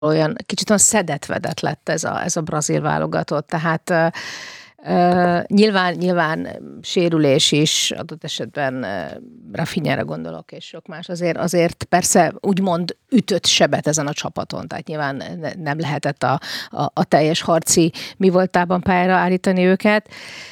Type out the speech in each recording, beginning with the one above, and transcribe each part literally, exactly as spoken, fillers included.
olyan kicsit olyan szedett-vedett lett ez a, ez a brazil válogatott, tehát uh, uh, nyilván, nyilván sérülés is, adott esetben uh, Rafinhára gondolok, és sok más, azért, azért persze úgymond ütött sebet ezen a csapaton, tehát nyilván nem lehetett a, a, a teljes harci mi voltában pályára állítani őket.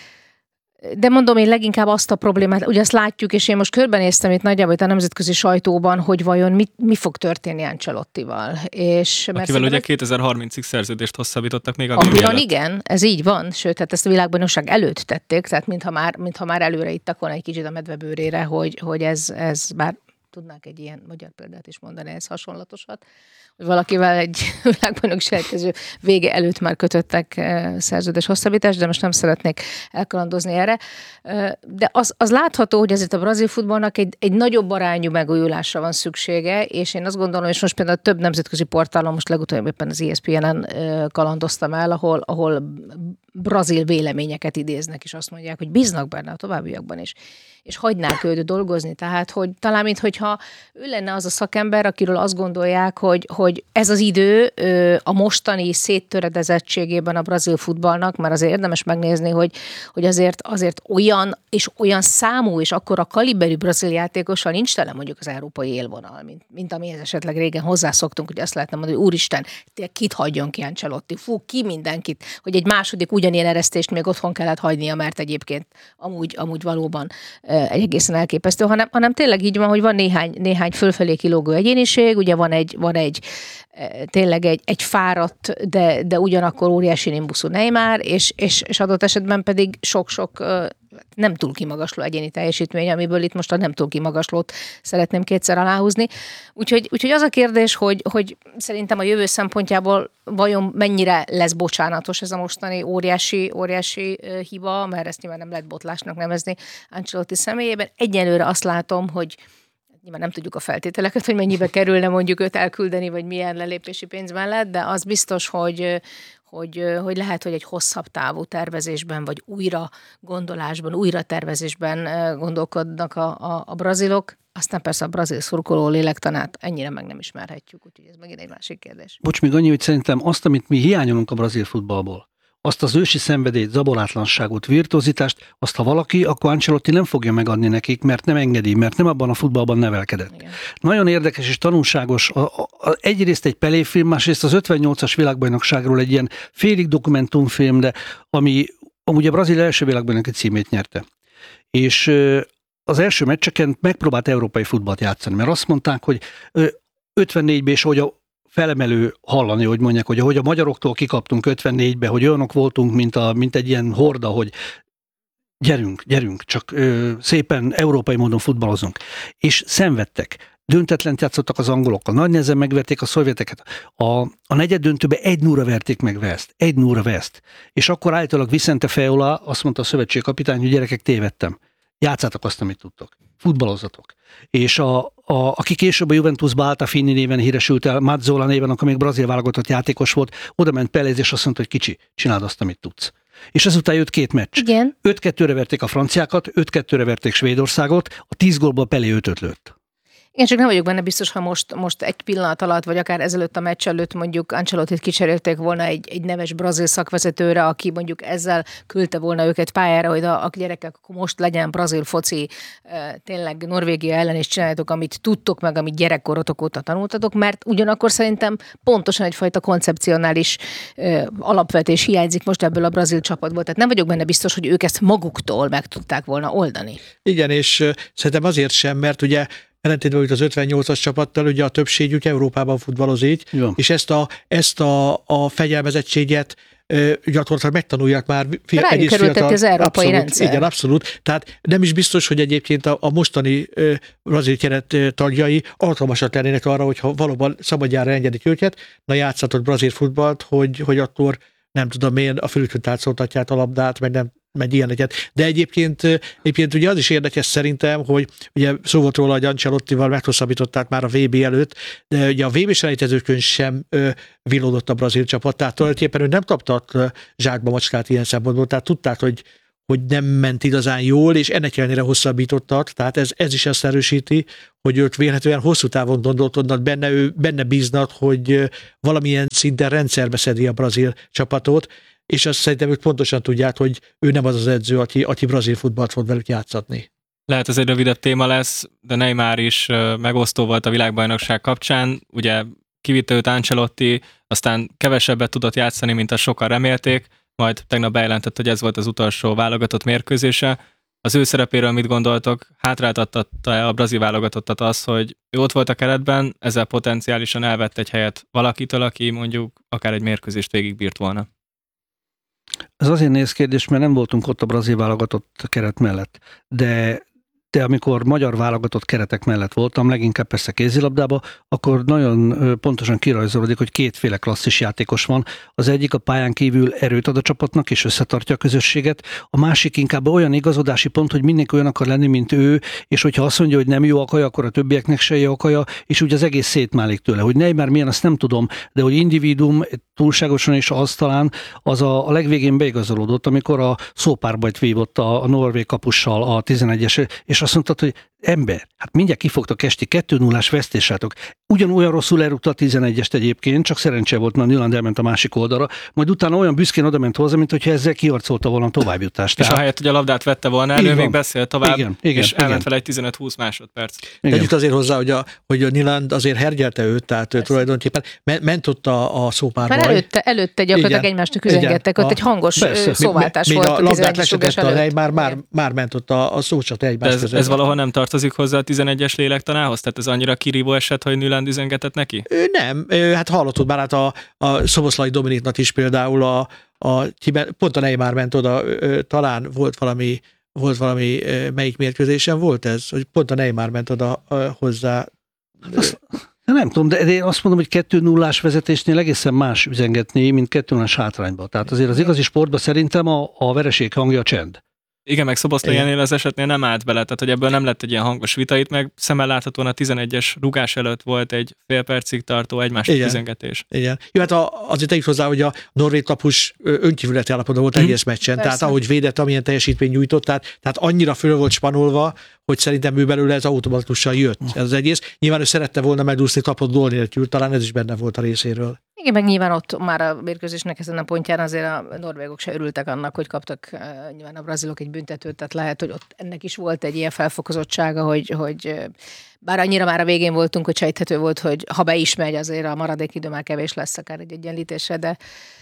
De mondom, én leginkább azt a problémát, ugye azt látjuk, és én most körbenéztem itt nagyjából itt a nemzetközi sajtóban, hogy vajon mi, mi fog történni Ancelottival. És akivel ugye kétezer-harmincig szerződést hosszabbítottak még a Akivel igen, ez így van, sőt, hát ezt a világbajnokság előtt tették, tehát mintha már, mintha már előre ittak volna egy kicsit a medvebőrére, hogy, hogy ez, ez bár tudnánk egy ilyen magyar példát is mondani, ez hasonlatosat, hogy valakivel egy világbajnokság vége előtt már kötöttek szerződés hosszabbítást, de most nem szeretnék elkalandozni erre. De az, az látható, hogy ezért a brazil futballnak egy, egy nagyobb arányú megújulásra van szüksége, és én azt gondolom, és most például több nemzetközi portálon, most legutóbb éppen az E S P N-en kalandoztam el, ahol, ahol brazil véleményeket idéznek, és azt mondják, hogy bíznak benne a továbbiakban is, és hagynák őt dolgozni. Tehát, hogy talán, minthogyha ő lenne az a szakember, akiről azt gondolják, hogy, hogy ez az idő a mostani széttöredezettségében a brazil futballnak, mert azért érdemes megnézni, hogy, hogy azért, azért olyan és olyan számú és akkora kaliberű brazil játékossal nincs tele mondjuk az európai élvonal, mint, mint amihez esetleg régen hozzászoktunk, hogy azt lehetne mondani, hogy úristen, kit hagyjon ki Ancelotti, fú, ki mindenkit, hogy egy második ugyanilyen eresztést még otthon kellett hagynia, mert egyébként amúgy, amúgy valóban egy egészen elképesztő, hanem, hanem tényleg így van, hogy van néhány, néhány fölfelé kilógó egyéniség, ugye van egy, van egy tényleg egy, egy fáradt, de, de ugyanakkor óriási nimbuszú Neymar, és, és, és adott esetben pedig sok-sok nem túl kimagasló egyéni teljesítmény, amiből itt most a nem túl kimagaslót szeretném kétszer aláhúzni. Úgyhogy, úgyhogy az a kérdés, hogy, hogy szerintem a jövő szempontjából vajon mennyire lesz bocsánatos ez a mostani óriási, óriási hiba, mert ezt nyilván nem lehet botlásnak nevezni Ancelotti személyében. Egyelőre azt látom, hogy nyilván nem tudjuk a feltételeket, hogy mennyibe kerülne mondjuk őt elküldeni, vagy milyen lelépési pénz mellett, de az biztos, hogy, hogy, hogy lehet, hogy egy hosszabb távú tervezésben, vagy újra gondolásban, újra tervezésben gondolkodnak a, a, a brazilok. Aztán persze a brazil szurkoló lélektanát ennyire meg nem ismerhetjük, úgyhogy ez megint egy másik kérdés. Bocs, még annyi, hogy szerintem azt, amit mi hiányolunk a brazil futballból, azt az ősi szenvedélyt, zaborátlanságot, virtuozitást, azt ha valaki, akkor Ancelotti nem fogja megadni nekik, mert nem engedi, mert nem abban a futballban nevelkedett. Igen. Nagyon érdekes és tanulságos, a, a, a, egyrészt egy Pelé-film, másrészt az ötvennyolcas világbajnokságról egy ilyen félig dokumentumfilm, de ami amúgy a brazil első világbajnoki címét nyerte. És az első meccseken megpróbált európai futballt játszani, mert azt mondták, hogy ötvennégyben, és hogy a felemelő hallani, hogy mondják, hogy ahogy a magyaroktól kikaptunk ötvennégybe, hogy olyanok voltunk, mint, a, mint egy ilyen horda, hogy gyerünk, gyerünk, csak ö, szépen európai módon futballozunk. És szenvedtek. Döntetlent játszottak az angolokkal, nagy nehezen megverték a szovjeteket. A, a negyed döntőbe egy nulla verték meg West, egy nulla West. És akkor állítólag Vicente Feola azt mondta a szövetségkapitány, hogy gyerekek, tévedtem. Játszátok azt, amit tudtok. Futballozatok. És a, a, aki később a Juventusba Altafini néven híresült el, Mazzola néven, akkor még brazil válogatott játékos volt, oda ment Peléz, és azt mondta, hogy kicsi, csináld azt, amit tudsz. És ezután jött két meccs. Igen. öt kettőre verték a franciákat, öt kettőre verték Svédországot, a tíz gólból Pelé ötöt lőtt. Igen, csak nem vagyok benne biztos, ha most, most egy pillanat alatt, vagy akár ezelőtt a meccs előtt mondjuk Ancelottit kicserélték volna egy, egy neves brazil szakvezetőre, aki mondjuk ezzel küldte volna őket pályára, hogy a, a gyerekek, akkor most legyen brazil foci, tényleg Norvégia ellen is csináljátok, amit tudtok, meg amit gyerekkorotok óta tanultatok, mert ugyanakkor szerintem pontosan egyfajta koncepcionális alapvetés hiányzik most ebből a brazil csapatból. Tehát nem vagyok benne biztos, hogy ők ezt maguktól meg tudták volna oldani. Igen, és szerintem azért sem, mert ugye ellentétben az ötvennyolcas csapattal, ugye a többségük Európában futballozik, ja. És ezt a, ezt a, a fegyelmezettséget gyakorlatilag megtanulják már egész fiatal. Az európai abszolút, rendszer. Igen, abszolút. Tehát nem is biztos, hogy egyébként a, a mostani uh, brazil keret uh, tagjai alkalmasak lennének arra, hogyha valóban szabadjára engedik őket, na játszatott brazil futballt, hogy, hogy akkor nem tudom én, a fölütött átszoltatják a labdát, meg nem meg ilyeneket. De egyébként, egyébként ugye az is érdekes szerintem, hogy ugye szó volt róla, hogy Ancelottival meghosszabbították már a vé bé előtt, de ugye a vé bé selejtezőkön sem ö, villódott a brazil csapat, tehát tulajdonképpen ő nem kaptak zsákba macskát ilyen szempontból, tehát tudták, hogy hogy nem ment igazán jól, és ennek ellenére hosszabbítottak, tehát ez, ez is ezt erősíti, hogy ők vélhetően hosszú távon gondolkodnak benne, ő, benne bíznak, hogy valamilyen szinten rendszerbe szedi a brazil csapatot, és azt szerintem ők pontosan tudják, hogy ő nem az az edző, aki, aki brazil futballt fog velük játszatni. Lehet ez egy rövidebb téma lesz, de Neymar is megosztó volt a világbajnokság kapcsán. Ugye kivitte őt Ancelotti, aztán kevesebbet tudott játszani, mint azt sokan remélték, majd tegnap bejelentett, hogy ez volt az utolsó válogatott mérkőzése. Az ő szerepéről mit gondoltok? Hátráltatta a brazil válogatottat az, hogy ő ott volt a keretben, ezzel potenciálisan elvett egy helyet valakitől, aki mondjuk akár egy mérkőzést végigbírt volna? Ez azért néz kérdés, mert nem voltunk ott a brazil válogatott keret mellett, de de amikor magyar válogatott keretek mellett voltam, leginkább persze kézilabdában, akkor nagyon pontosan kirajzolódik, hogy kétféle klasszis játékos van. Az egyik a pályán kívül erőt ad a csapatnak, és összetartja a közösséget. A másik inkább olyan igazodási pont, hogy mindenki olyan akar lenni, mint ő, és hogyha azt mondja, hogy nem jó a kaja, akkor a többieknek se jó a kaja, és úgy az egész szétmálik tőle. Hogy Neymar milyen, azt nem tudom, de hogy individuum túlságosan is az talán, az a, a legvégén beigazolódott, amikor a szópárbajt vívott a, a norvég kapussal a tizenegyes, és azt mondtad, hogy ember, hát mindjárt kifogtak esti, kettő nullás vesztésátok. Ugyanolyan rosszul elrúgta a tizenegyest egyébként, csak szerencse volt, mert Nyland elment a másik oldalra, majd utána olyan büszkén oda ment hozzá, mint hogyha ezzel kiharcolta volna a továbbjutást. És Tehát... ahelyett, hogy a labdát vette volna elő, még beszél tovább, igen, igen, és elment igen. vele egy tizenöt-húsz másodperc. De együtt azért hozzá, hogy a, hogy a Nyland azért hergyelte őt, tehát ő tulajdonképpen ment ott a, a szópárbaj. Már előtte, előtte gyakorlatilag Igen. egymásnak üzengettek, ott A- egy hangos Persze. szóváltás még, volt még a a labdát tizenegyes rugás lesötette a előtt. Neymar, már, már ment ott a, a szócsat De egymás ez, között. ez valahol nem tartozik hozzá a tizenegyes lélektanához? Tehát ez annyira kirívó eset, hogy Nyland üzengetett neki? Ő nem, ő, hát hallottad már hát a, a Szoboszlai Dominiknak is például a, a, pont a Neymar ment oda, ő, talán volt valami, volt valami, melyik mérkőzésen volt ez, hogy pont a Neymar ment oda hozzá. Azt, nem tudom, de én azt mondom, hogy kettő nullás vezetésnél egészen más üzengetni, mint kettő nullás hátrányban. Tehát azért az igazi sportban szerintem a, a vereség hangja a csend. Igen, meg Szoboszlainél az esetnél nem állt bele, tehát hogy ebből nem lett egy ilyen hangos vita, itt meg szemmel láthatóan a tizenegyes rugás előtt volt egy fél percig tartó egymásnak Igen. üzengetés. Igen. Jó, hát a, azért tegyük hozzá, hogy a norvég kapus önkívületi állapotban volt Mhm. egész meccsen, Persze. tehát ahogy védett, amilyen teljesítmény nyújtott, tehát, tehát annyira föl volt spanolva, hogy szerintem ő belőle ez automatikusan jött. Ez az egész. Nyilván ő szerette volna megúszni kapott gól nélkül, talán ez is benne volt a részéről. Igen, meg nyilván ott már a mérkőzésnek ezen a pontján azért a norvégok se örültek annak, hogy kaptak uh, nyilván a brazilok egy büntetőt, tehát lehet, hogy ott ennek is volt egy ilyen felfokozottsága, hogy, hogy uh, bár annyira már a végén voltunk, hogy sejthető volt, hogy ha be is megy, azért a maradék idő már kevés lesz akár egy egyenlítésre, de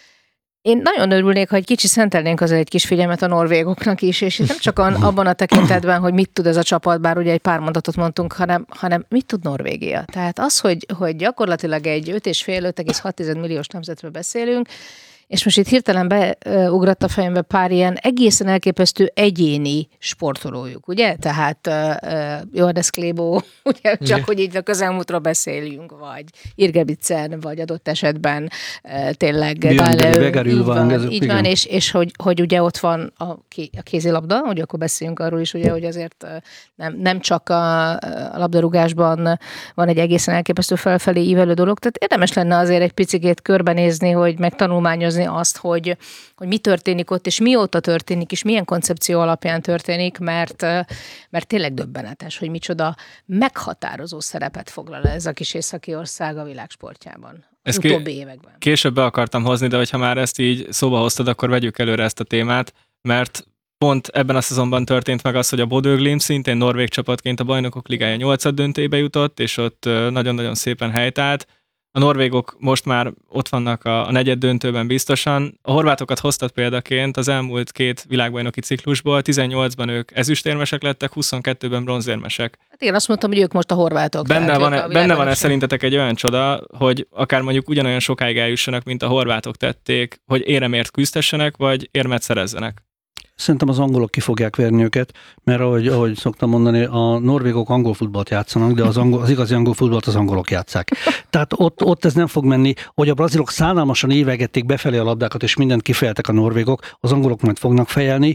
én nagyon örülnék, ha egy kicsit szentelnénk azért egy kis figyelmet a norvégoknak is, és nem csak abban a tekintetben, hogy mit tud ez a csapat, bár ugye egy pár mondatot mondtunk, hanem, hanem mit tud Norvégia. Tehát az, hogy, hogy gyakorlatilag egy öt és fél öt egész hat milliós nemzetről beszélünk, és most itt hirtelen beugrott a fejembe pár ilyen egészen elképesztő egyéni sportolójuk, ugye? Tehát uh, Johannes Klébo, ugye, csak Igen. hogy így a közelmúltról beszéljünk, vagy Irgebicen, vagy adott esetben uh, tényleg Björn Vegar így Ylvang, van, ezek, így igen. van és, és hogy, hogy ugye ott van a, ké, a kézilabda, ugye akkor beszéljünk arról is, ugye, hogy azért uh, nem, nem csak a, a labdarúgásban van egy egészen elképesztő felfelé ívelő dolog, tehát érdemes lenne azért egy picikét körbenézni, hogy megtanulmányozni azt, hogy, hogy mi történik ott, és mióta történik, és milyen koncepció alapján történik, mert, mert tényleg döbbenetes, hogy micsoda meghatározó szerepet foglal ez a kis északi ország a világsportjában az Ez utóbbi ké- években. Később be akartam hozni, de hogyha már ezt így szóba hoztad, akkor vegyük előre ezt a témát, mert pont ebben a szezonban történt meg az, hogy a Bodø Glimt szintén norvég csapatként a Bajnokok Ligája nyolcad döntőjébe jutott, és ott nagyon-nagyon szépen helytált. A norvégok most már ott vannak a, a negyed döntőben biztosan. A horvátokat hoztat példaként az elmúlt két világbajnoki ciklusból, tizennyolcban ők ezüstérmesek lettek, huszonkettőben bronzérmesek. Hát igen, azt mondtam, hogy ők most a horvátok. Benne tehát van, ők e, a benne van-e világbajnokság. szerintetek egy olyan csoda, hogy akár mondjuk ugyanolyan sokáig eljussanak, mint a horvátok tették, hogy éremért küzdessenek, vagy érmet szerezzenek? Szerintem az angolok ki fogják verni őket, mert ahogy, ahogy szoktam mondani, a norvégok angol futballt játszanak, de az, angol, az igazi angol futballt az angolok játsszák. Tehát ott, ott ez nem fog menni, hogy a brazilok szánalmasan évegették befelé a labdákat, és mindent kifejeltek a norvégok, az angolok majd fognak fejelni.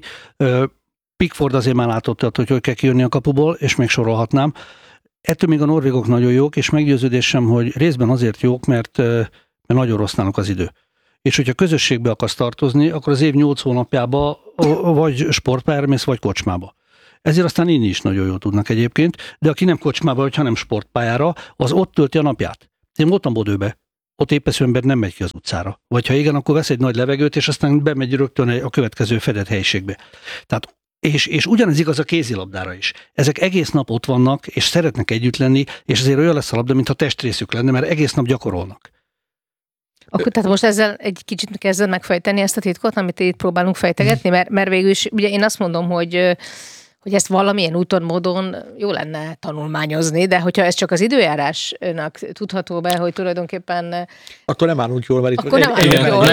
Pickford azért már látott, hogy hogy kell kijönni a kapuból, és még sorolhatnám. Ettől még a norvégok nagyon jók, és meggyőződésem, hogy részben azért jók, mert, mert nagyon rossz náluk az idő. És hogyha közösségbe akarsz tartozni, akkor az év nyolc hónapjában vagy sportpályára mész, vagy kocsmába. Ezért aztán inni is nagyon jól tudnak egyébként, de aki nem kocsmába, vagy hanem sportpályára, az ott tölti a napját. Én voltam Bodőbe, ott épesző ember nem megy ki az utcára. Vagy ha igen, akkor vesz egy nagy levegőt, és aztán bemegy rögtön a következő fedett helyiségbe. Tehát És, és ugyanez igaz a kézilabdára is. Ezek egész nap ott vannak, és szeretnek együtt lenni, és azért olyan lesz a labda, mintha testrészük lenne, mert egész nap gyakorolnak. Akkor tehát most ezzel egy kicsit kezded megfejteni ezt a titkot, amit itt próbálunk fejtegetni, mert, mert végül is, ugye én azt mondom, hogy hogy ezt valamilyen úton, módon jó lenne tanulmányozni, de hogyha ez csak az időjárásnak tudható be, hogy tulajdonképpen... Akkor nem állunk jól, mert itt... Akkor nem állunk jól.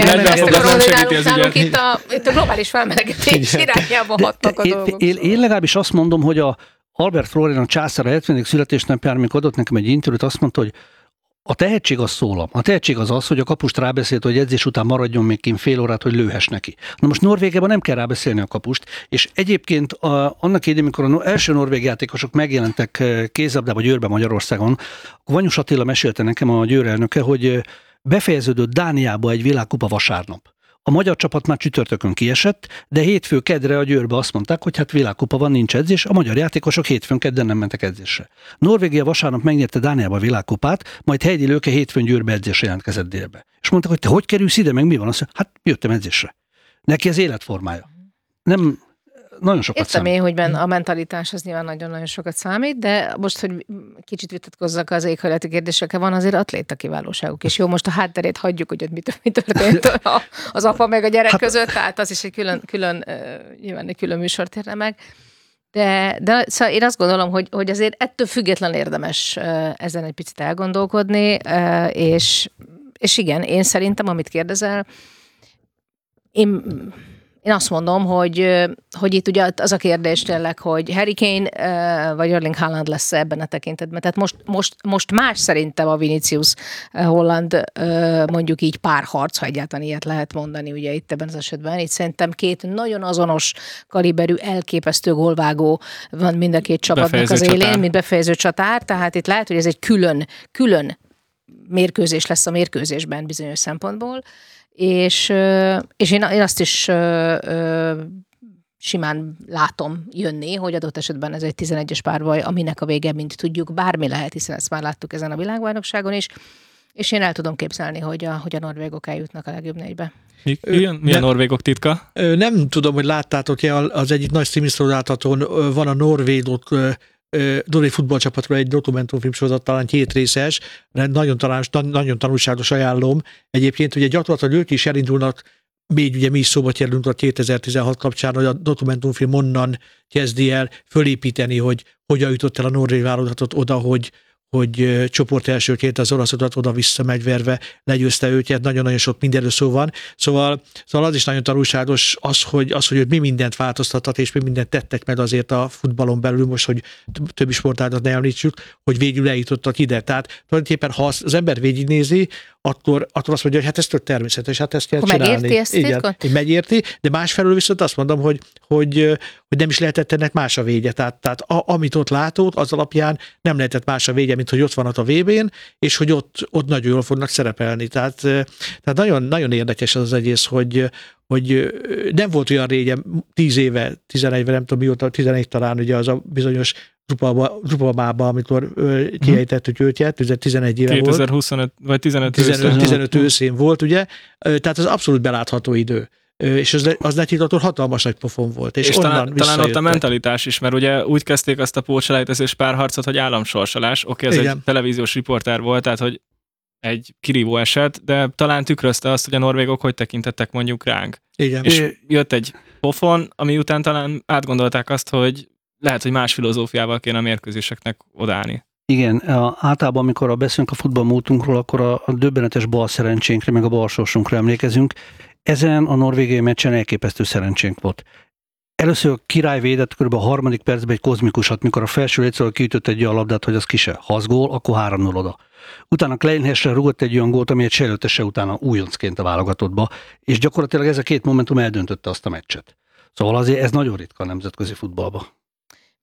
Itt a, itt a globális felmelegedés irányába hatnak a dolgok. Én, én legalábbis azt mondom, hogy a Albert Florian, a császár a hetvenedik születésnapjára, amikor adott nekem egy interjút, azt mondta, hogy a tehetség az szólam. A tehetség az az, hogy a kapust rábeszélt, hogy edzés után maradjon még kint fél órát, hogy lőhess neki. Na most Norvégiában nem kell rábeszélni a kapust, és egyébként a, annak idején, amikor az első norvég játékosok megjelentek kézilabdába Győrbe Magyarországon, akkor Vanyus Attila mesélte nekem, a Győr elnöke, hogy befejeződött Dániába egy világkupa vasárnap. A magyar csapat már csütörtökön kiesett, de hétfő kedre a Győrbe azt mondták, hogy hát világkupa van, nincs edzés, a magyar játékosok hétfőn kedden nem mentek edzésre. Norvégia vasárnap megnyerte Dániába a világkupát, majd Heidi Löke hétfőn Győrbe edzésre jelentkezett délbe. És mondták, hogy te hogy kerülsz ide, meg mi van? Azt mondja, hát jöttem edzésre. Neki ez életformája. Nem... Nagyon sokat Értem számít. én, hogy benne a mentalitás az nyilván nagyon-nagyon sokat számít, de most, hogy kicsit vitatkozzak az éghajlati kérdésekkel, van azért atléta kiválóságuk. És jó, most a hátterét hagyjuk, hogy ott mi, mi történt az apa meg a gyerek hát, között, tehát az is egy külön, külön nyilván egy külön műsort érne meg. De, de szóval én azt gondolom, hogy, hogy azért ettől független érdemes ezen egy picit elgondolkodni, és, és igen, én szerintem, amit kérdezel, én... Én azt mondom, hogy, hogy itt ugye az a kérdés tényleg, hogy Harry Kane vagy Erling Haaland lesz ebben a tekintetben. Tehát most, most, most más szerintem a Vinicius Holland mondjuk így párharc, ha egyáltalán ilyet lehet mondani ugye itt ebben az esetben. Itt szerintem két nagyon azonos kaliberű, elképesztő gólvágó van mind a két csapatnak befejező az élén, csatár. mint befejező csatár. Tehát itt lehet, hogy ez egy külön, külön mérkőzés lesz a mérkőzésben bizonyos szempontból. És, és én, én azt is ö, ö, simán látom jönni, hogy adott esetben ez egy tizenegyes párbaj, aminek a vége, mint tudjuk, bármi lehet, hiszen ezt már láttuk ezen a világbajnokságon is, és én el tudom képzelni, hogy a, hogy a norvégok eljutnak a legjobb négybe. Mi, mi, mi a norvégok titka? Nem tudom, hogy láttátok, az egyik nagy streaming van a norvégok norvég futballcsapatról egy dokumentumfilm sorozat, talán két részes, nagyon, találás, nagyon tanulságos, ajánlom. Egyébként ugye gyakorlatilag ők is elindulnak, még ugye mi is szóba kerülünk a kétezer-tizenhat kapcsán, hogy a dokumentumfilm onnan kezdi el fölépíteni, hogy hogyan jutott el a norvég válogatott oda, hogy hogy csoport elsőként az oraszokat oda-vissza megverve legyőzte őket, nagyon-nagyon sok mindenről szó van. Szóval, szóval az is nagyon tanulságos az, hogy, az, hogy mi mindent változtattak, és mi mindent tettek meg azért a futballon belül, most, hogy többi sportágat ne említsük, hogy végül eljutottak ide. Tehát tulajdonképpen, ha az ember végignézi, akkor, akkor azt mondja, hogy hát ez tök természetes, hát ezt kell akkor csinálni. Megérti ezt igen, megérti, de másfelől viszont azt mondom, hogy, hogy, hogy nem is lehetett ennek más a vége. Tehát, tehát a, amit ott látott, az alapján nem lehetett más a vége, mint hogy ott van ott a vé bén, és hogy ott, ott nagyon jól fognak szerepelni. Tehát, tehát nagyon, nagyon érdekes az, az egész, hogy, hogy nem volt olyan régen, tíz éve, tizenegy, nem tudom mióta, tizenegy talán ugye az a bizonyos Drupalmába, amikor kiejtettük őket, tizenegy éve kétezer-huszonöt vagy tizenöt, tizenöt, tizenöt őszén volt, ugye? Tehát az abszolút belátható idő. És az, az nekik hatalmas nagy pofon volt. És, és talán, talán ott a mentalitás is, mert ugye úgy kezdték azt a pótselejtezős párharcot, hogy államsorsolás. Oké, ez Igen. egy televíziós riporter volt, tehát hogy egy kirívó eset, de talán tükrözte azt, hogy a norvégok hogy tekintettek mondjuk ránk. Igen. És jött egy pofon, ami után talán átgondolták azt, hogy lehet, hogy más filozófiával kéne a mérkőzéseknek odállni. Igen, általában, amikor beszélünk a futballmúltunkról, akkor a, a döbbenetes bal szerencsénkre, meg a bal sorsunkra emlékezünk. Ezen a norvégiai meccsen elképesztő szerencsénk volt. Először a király védett kb. A harmadik percben egy kozmikusat, mikor a felső létszóval kiütött egy olyan labdát, hogy az ki se. Ha az gól, akkor három null oda. Utána Kleinhesre rúgott egy olyan gólt, ami egy se előtte, se utána újoncként a válogatottba, és gyakorlatilag ez a két momentum eldöntötte azt a meccset. Szóval azért ez nagyon ritka a nemzetközi futballban.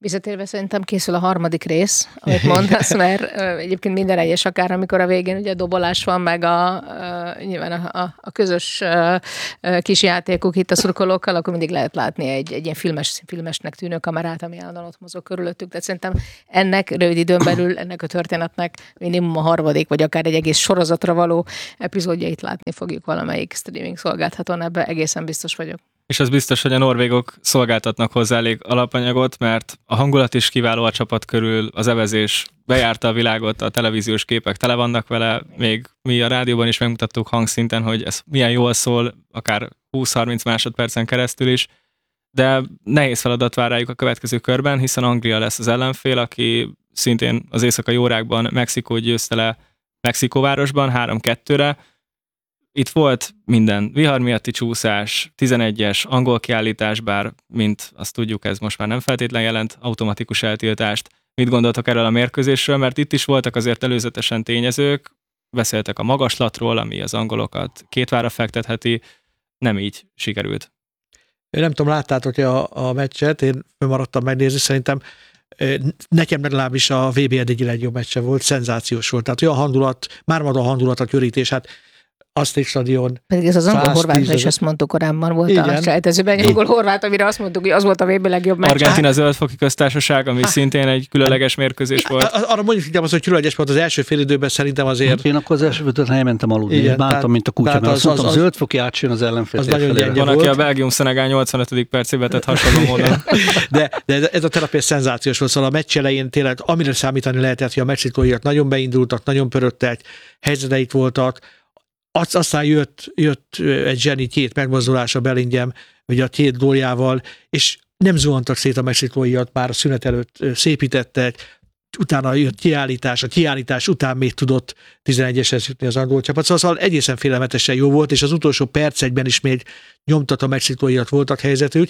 Visszatérve szerintem készül a harmadik rész, amit mondasz, mert egyébként minden egyes akár, amikor a végén ugye dobolás van, meg a, a nyilván a, a, a közös a, a kis játékok itt a szurkolókkal, akkor mindig lehet látni egy, egy ilyen filmes, filmesnek tűnő kamerát, ami állandóan ott mozog körülöttük. Tehát szerintem ennek rövid időn belül, ennek a történetnek minimum a harmadik, vagy akár egy egész sorozatra való epizódjait látni fogjuk valamelyik streaming szolgáltatón, ebbe egészen biztos vagyok. És az biztos, hogy a norvégok szolgáltatnak hozzá elég alapanyagot, mert a hangulat is kiváló a csapat körül, az evezés bejárta a világot, a televíziós képek tele vannak vele, még mi a rádióban is megmutattuk hangszinten, hogy ez milyen jól szól, akár húsz-harminc másodpercen keresztül is, de nehéz feladat vár rájuk a következő körben, hiszen Anglia lesz az ellenfél, aki szintén az éjszakai órákban Mexikót győzte le Mexikóvárosban három-kettőre. Itt volt minden vihar miatti csúszás, tizenegyes angol kiállítás, bár mint azt tudjuk, ez most már nem feltétlen jelent automatikus eltiltást. Mit gondoltok erről a mérkőzésről? Mert itt is voltak azért előzetesen tényezők, beszéltek a magaslatról, ami az angolokat két vára fektetheti, nem így sikerült. Én nem tudom, láttátok a, a meccset, én maradtam megnézni, szerintem nekem legalábbis a vé bé eddigi legjobb meccse volt, szenzációs volt. Tehát olyan handulat, már maga a handulat, a körítés, hát Azték stadion. Pedig ez az angol-horvátra is azt mondtuk korábban volt igen. A sejtezőben, egy angol-horvát, amire azt mondtuk, hogy az volt a vé bé legjobb meccs. Argentina zöldfoki köztársaság, ami szintén egy különleges mérkőzés volt. Arra mondjuk inkább az, hogy különleges volt az első fél időben szerintem azért. Én akkor az első fél időben elmentem aludni, igen, bántam, tehát, mint a kutya, mert azt mondtam, az, az, a zöldfoki átjön az ellenfél. Az nagyon gyenge volt. Van, aki a Belgium-Szenegál nyolcvanötödik percében tett hasonló módon. De, de ez a terapia szenzációs volt, szóval a meccs elején tényleg amire számítani lehetett, hogy a mexikóiak nagyon beindultak, nagyon pörögtek, helyzeteik voltak. Aztán jött, jött egy zseni két megmozdulása Bellingham, ugye a két góljával, és nem zuhantak szét a mexikóiak, már a szünet előtt szépítettek, utána jött kiállítás, a kiállítás után még tudott tizenegyeshez jutni az angol csapat, szóval egészen félelmetesen jó volt, és az utolsó percekben is még nyomtat a mexikóiak voltak helyzetük.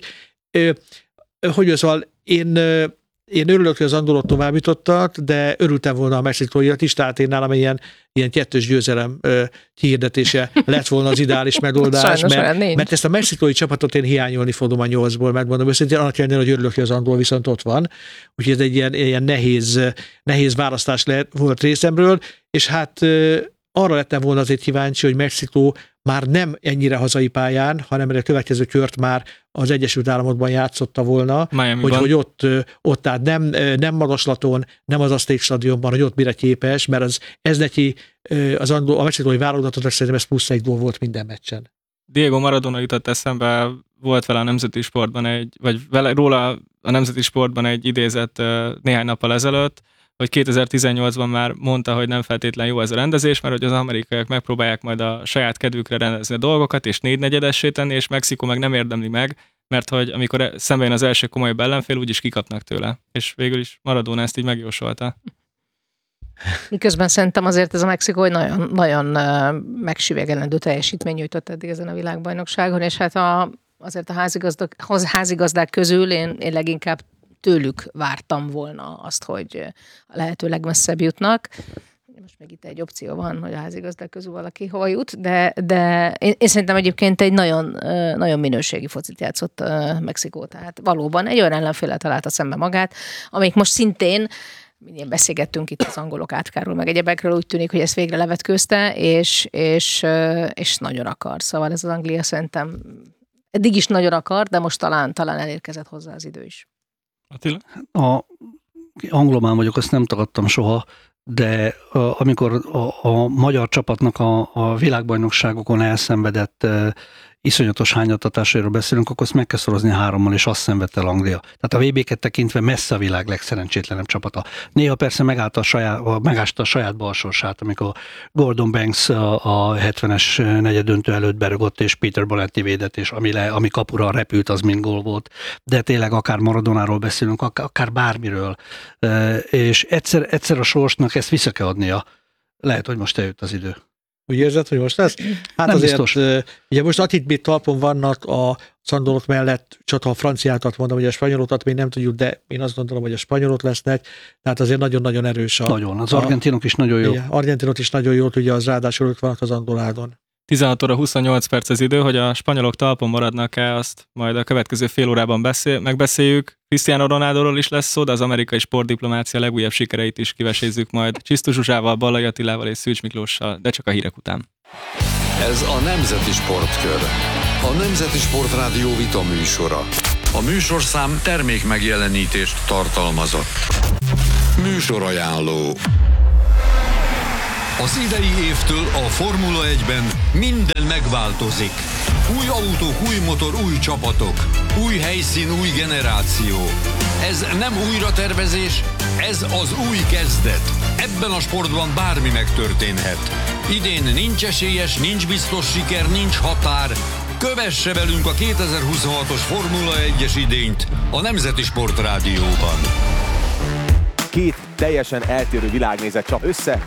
Hogy szóval én... Én örülök, hogy az angolok tovább jutottak, de örültem volna a mexikóiak is, tehát én nálam ilyen, ilyen kettős győzelem ö, hirdetése lett volna az ideális megoldás, mert, mert ezt a mexikói csapatot én hiányolni fogom a nyolcból, megmondom őszintén, annak ellenére, hogy örülök, hogy az angol viszont ott van. Úgyhogy ez egy ilyen, ilyen nehéz, nehéz választás lehet, volt részemről, és hát ö, arra lettem volna azért kíváncsi, hogy Mexikó már nem ennyire hazai pályán, hanem a következő kört már az Egyesült Államokban játszotta volna, hogy, hogy ott, ott tehát nem, nem magaslaton, nem az Azték stadionban, hogy ott mire képes, mert az, ez neki az angol, a mexikói válogatottak szerintem ez plusz egy gól volt minden meccsen. Diego Maradona jutott eszembe, volt vele a Nemzeti Sportban egy, vagy vele, róla a Nemzeti Sportban egy idézet néhány nappal ezelőtt, hogy kétezer-tizennyolcban már mondta, hogy nem feltétlen jó ez a rendezés, mert hogy az amerikaiak megpróbálják majd a saját kedvükre rendezni a dolgokat, és négynegyedessé tenni, és Mexikó meg nem érdemli meg, mert hogy amikor szemben az első komolyabb ellenfél, úgyis kikapnak tőle. És végül is Maradona ezt így megjósolta. Miközben szerintem azért ez a Mexikó egy nagyon, nagyon megsüvegelendő teljesítmény nyújtott eddig ezen a világbajnokságon, és hát a, azért a házigazdák, házigazdák közül én, én leginkább tőlük vártam volna azt, hogy a lehető legmesszebb jutnak. Most még itt egy opció van, hogy a házigazdák közül valaki hova jut, de, de én, én szerintem egyébként egy nagyon, nagyon minőségi focit játszott Mexikó. Tehát valóban egy olyan ellenféllel találta szembe magát, amelyik most szintén, mindjárt beszélgettünk itt az angolok átkáról, meg egyebekről, úgy tűnik, hogy ezt végre levetkőzte, és, és, és nagyon akar. Szóval ez az Anglia szerintem eddig is nagyon akar, de most talán, talán elérkezett hozzá az idő is. Attila? A anglomán vagyok, azt nem tagadtam soha, de a, amikor a, a magyar csapatnak a, a világbajnokságokon elszenvedett e, iszonyatos hányattatásairól beszélünk, akkor azt meg kell szorozni hárommal, és azt szenvedte el Anglia. Tehát a vé bé-ket tekintve messze a világ legszerencsétlenebb csapata. Néha persze megállta a saját, megásta a saját balsorsát, amikor Gordon Banks a, a hetvenes negyeddöntő előtt berögött, és Peter Bonetti védett, és ami, le, ami kapura repült, az mind gól volt. De tényleg akár Maradonáról beszélünk, akár, akár bármiről. E, és egyszer, egyszer a sorsnak ezt vissza kell adnia. Lehet, hogy most eljött az idő. Úgy érzed, hogy most lesz? Hát nem azért, biztos. Ugye most akik még talpon vannak a szandolok mellett, csak a franciákat mondom, hogy a spanyolokat még nem tudjuk, de én azt gondolom, hogy a spanyolok lesznek, tehát azért nagyon-nagyon erős a... Nagyon, az argentinok is nagyon jó. Igen, argentinok is nagyon jó, ugye az ráadásul ők vannak az angoládon. tizenhat óra huszonnyolc perc az idő, hogy a spanyolok talpon maradnak-e, azt majd a következő fél órában beszél, megbeszéljük. Cristiano Ronaldoról is lesz szó, de az amerikai sportdiplomácia legújabb sikereit is kivesézzük majd Csisztus Zsuzsával, Ballai Attilával és Szűcs Miklóssal, de csak a hírek után. Ez a Nemzeti Sportkör, a Nemzeti Sportrádió vita műsora. A műsorszám termék megjelenítést tartalmazott. Műsorajánló. Az idei évtől a Formula egyben minden megváltozik. Új autók, új motor, új csapatok. Új helyszín, új generáció. Ez nem újratervezés, ez az új kezdet. Ebben a sportban bármi megtörténhet. Idén nincs esélyes, nincs biztos siker, nincs határ. Kövesse velünk a kétezer-huszonhatos Formula egyes idényt a Nemzeti Sportrádióban. Két teljesen eltérő világnézet csap össze.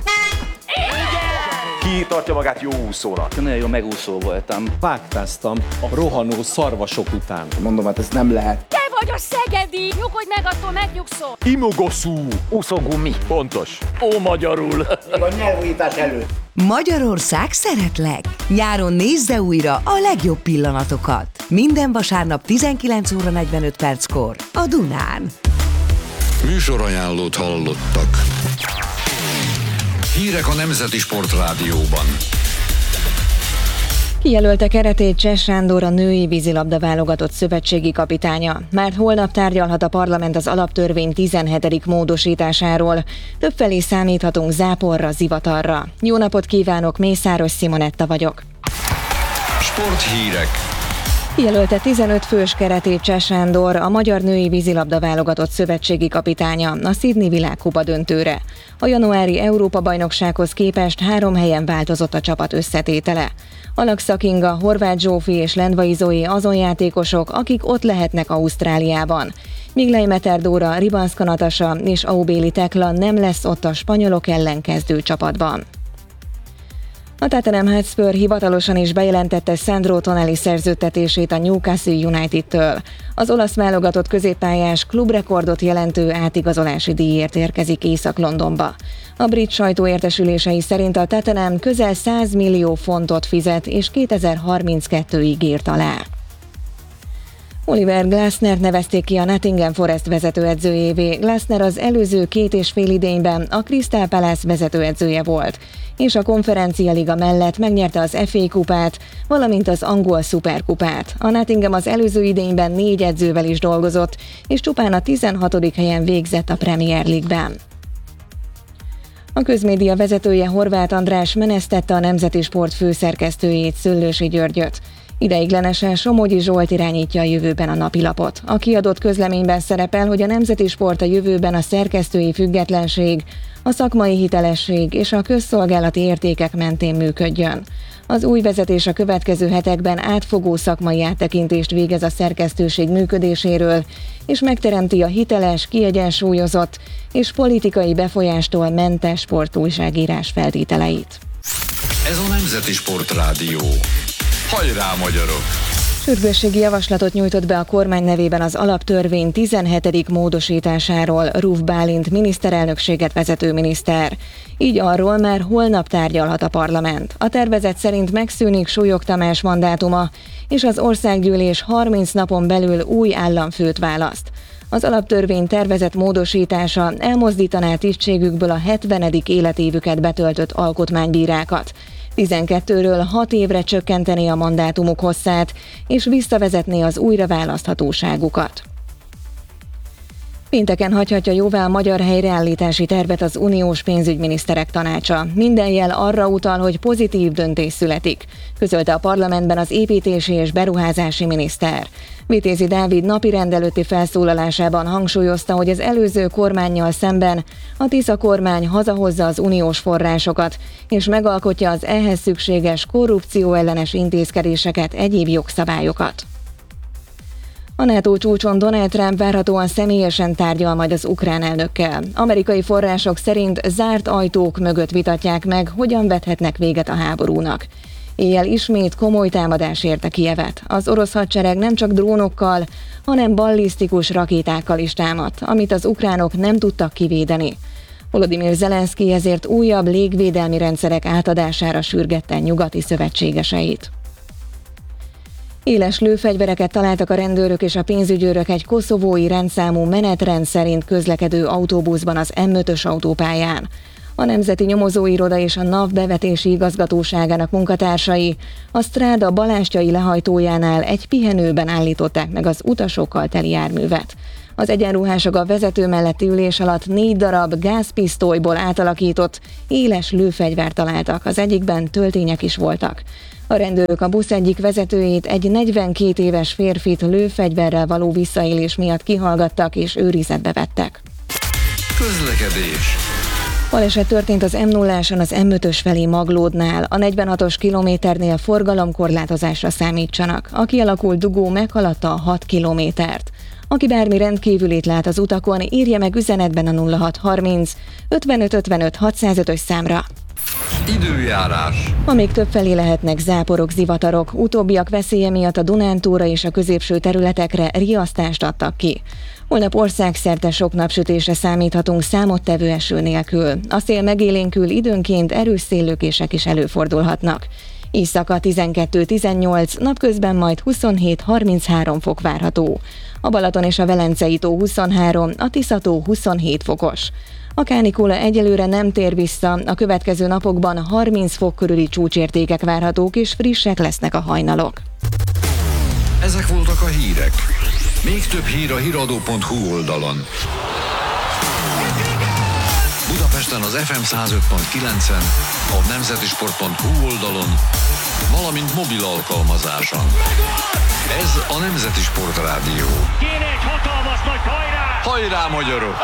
Ki tartja magát jó úszónak? Nagyon jó megúszó voltam. Vágtáztam a rohanó szarvasok után. Mondom, hát ez nem lehet. Te vagy a szegedi! Nyugodj meg, attól megnyugszol! Imogoszú! Úszógumi. Pontos. Ó, magyarul. A nyelvújítás előtt. Magyarország szeretlek! Nyáron nézze újra a legjobb pillanatokat. Minden vasárnap tizenkilenc óra negyvenöt perckor a Dunán. Műsorajánlót hallottak. Hírek a Nemzeti Sportrádióban. Kijelölte keretét Cseh Sándor, a női vízilabda válogatott szövetségi kapitánya. Már holnap tárgyalhat a parlament az alaptörvény tizenhetedik módosításáról. Többfelé számíthatunk záporra, zivatarra. Jó napot kívánok, Mészáros Simonetta vagyok. Sporthírek. Kijelölte tizenöt fős keretét Cseh Sándor, a magyar női vízilabda válogatott szövetségi kapitánya a Sydney világkupa döntőre. A januári Európa-bajnoksághoz képest három helyen változott a csapat összetétele. Alaksa Kinga, Horváth Zsófi és Lendvai Zoé azon játékosok, akik ott lehetnek Ausztráliában. Míg Leimeter Dóra, Ribanszka Natasa és Aubéli Tekla nem lesz ott a spanyolok ellen kezdő csapatban. A Tottenham Hotspur hivatalosan is bejelentette Sandro Tonali szerződtetését a Newcastle United-től. Az olasz válogatott középpályás klubrekordot jelentő átigazolási díjért érkezik Észak-Londonba. A brit sajtó értesülései szerint a Tottenham közel száz millió fontot fizet és kétezer-harminckettőig írt alá. Oliver Glasner nevezték ki a Nottingham Forest vezetőedzőjévé. Glasner az előző két és fél idényben a Crystal Palace vezetőedzője volt, és a Konferencia Liga mellett megnyerte az ef á kupát, valamint az angol szuperkupát. A Nottingham az előző idényben négy edzővel is dolgozott, és csupán a tizenhatodik helyen végzett a Premier League-ben. A közmédia vezetője, Horváth András menesztette a Nemzeti Sport főszerkesztőjét, Szöllősi Györgyöt. Ideiglenesen Somogyi Zsolt irányítja a jövőben a napilapot. A kiadott közleményben szerepel, hogy a Nemzeti Sport a jövőben a szerkesztői függetlenség, a szakmai hitelesség és a közszolgálati értékek mentén működjön. Az új vezetés a következő hetekben átfogó szakmai áttekintést végez a szerkesztőség működéséről, és megteremti a hiteles, kiegyensúlyozott és politikai befolyástól mentes sportújságírás feltételeit. Ez a Nemzeti Sportrádió. Hajrá, magyarok! Sürgősségi javaslatot nyújtott be a kormány nevében az alaptörvény tizenhetedik módosításáról Ruf Bálint miniszterelnökséget vezető miniszter. Így arról már holnap tárgyalhat a parlament. A tervezet szerint megszűnik Súlyog Tamás mandátuma, és az országgyűlés harminc napon belül új államfőt választ. Az alaptörvény tervezett módosítása elmozdítaná tisztségükből a hetvenedik életévüket betöltött alkotmánybírákat. tizenkettőről hat évre csökkenteni a mandátumuk hosszát, és visszavezetné az újraválaszthatóságukat. Pénteken hagyhatja jóvá a magyar helyreállítási tervet az uniós pénzügyminiszterek tanácsa. Minden jel arra utal, hogy pozitív döntés születik, közölte a parlamentben az építési és beruházási miniszter. Vitézi Dávid napirend előtti felszólalásában hangsúlyozta, hogy az előző kormánnyal szemben a Tisza kormány hazahozza az uniós forrásokat, és megalkotja az ehhez szükséges korrupcióellenes intézkedéseket, egyéb jogszabályokat. A NATO csúcson Donald Trump várhatóan személyesen tárgyal majd az ukrán elnökkel. Amerikai források szerint zárt ajtók mögött vitatják meg, hogyan vethetnek véget a háborúnak. Éjjel ismét komoly támadás érte Kijevet. Az orosz hadsereg nem csak drónokkal, hanem ballisztikus rakétákkal is támadt, amit az ukránok nem tudtak kivédeni. Volodymyr Zelenszkij ezért újabb légvédelmi rendszerek átadására sürgette nyugati szövetségeseit. Éles lőfegyvereket találtak a rendőrök és a pénzügyőrök egy koszovói rendszámú menetrend szerint közlekedő autóbuszban az em ötös autópályán. A Nemzeti Nyomozóiroda és a NAV bevetési igazgatóságának munkatársai a Stráda balástyai lehajtójánál egy pihenőben állították meg az utasokkal teli járművet. Az egyenruhások a vezető melletti ülés alatt négy darab gázpisztolyból átalakított éles lőfegyvert találtak, az egyikben töltények is voltak. A rendőrök a busz egyik vezetőjét, egy negyvenkét éves férfit lőfegyverrel való visszaélés miatt kihallgattak és őrizetbe vettek. Közlekedés. Baleset történt az em nulláson az em ötös felé Maglódnál. A negyvenhatos kilométernél forgalomkorlátozásra számítsanak. A kialakult dugó meghaladta a hat kilométert. Aki bármi rendkívülét lát az utakon, írja meg üzenetben a nulla hat harminc ötvenöt ötvenöt hatszázötös számra. Időjárás. Ma még többfelé lehetnek záporok, zivatarok. Utóbbiak veszélye miatt a Dunántúra és a középső területekre riasztást adtak ki. Holnap országszerte sok napsütésre számíthatunk számottevő eső nélkül. A szél megélénkül, időnként erős széllökések is előfordulhatnak. Éjszaka tizenkettő tizennyolc, napközben majd huszonhét harminchárom fok várható. A Balaton és a Velencei tó huszonhárom, a Tisza-tó huszonhét fokos. A kánikula egyelőre nem tér vissza, a következő napokban harminc fok körüli csúcsértékek várhatók és frissek lesznek a hajnalok. Ezek voltak a hírek. Még több hír a híradó pont hu oldalon. Budapesten az ef em száz öt pont kilencen, a nemzetisport pont hu oldalon, valamint mobil alkalmazáson. Ez a Nemzeti Sport Rádió. Kéne egy hatalmas nagy hajrá! Hajrá, magyarok!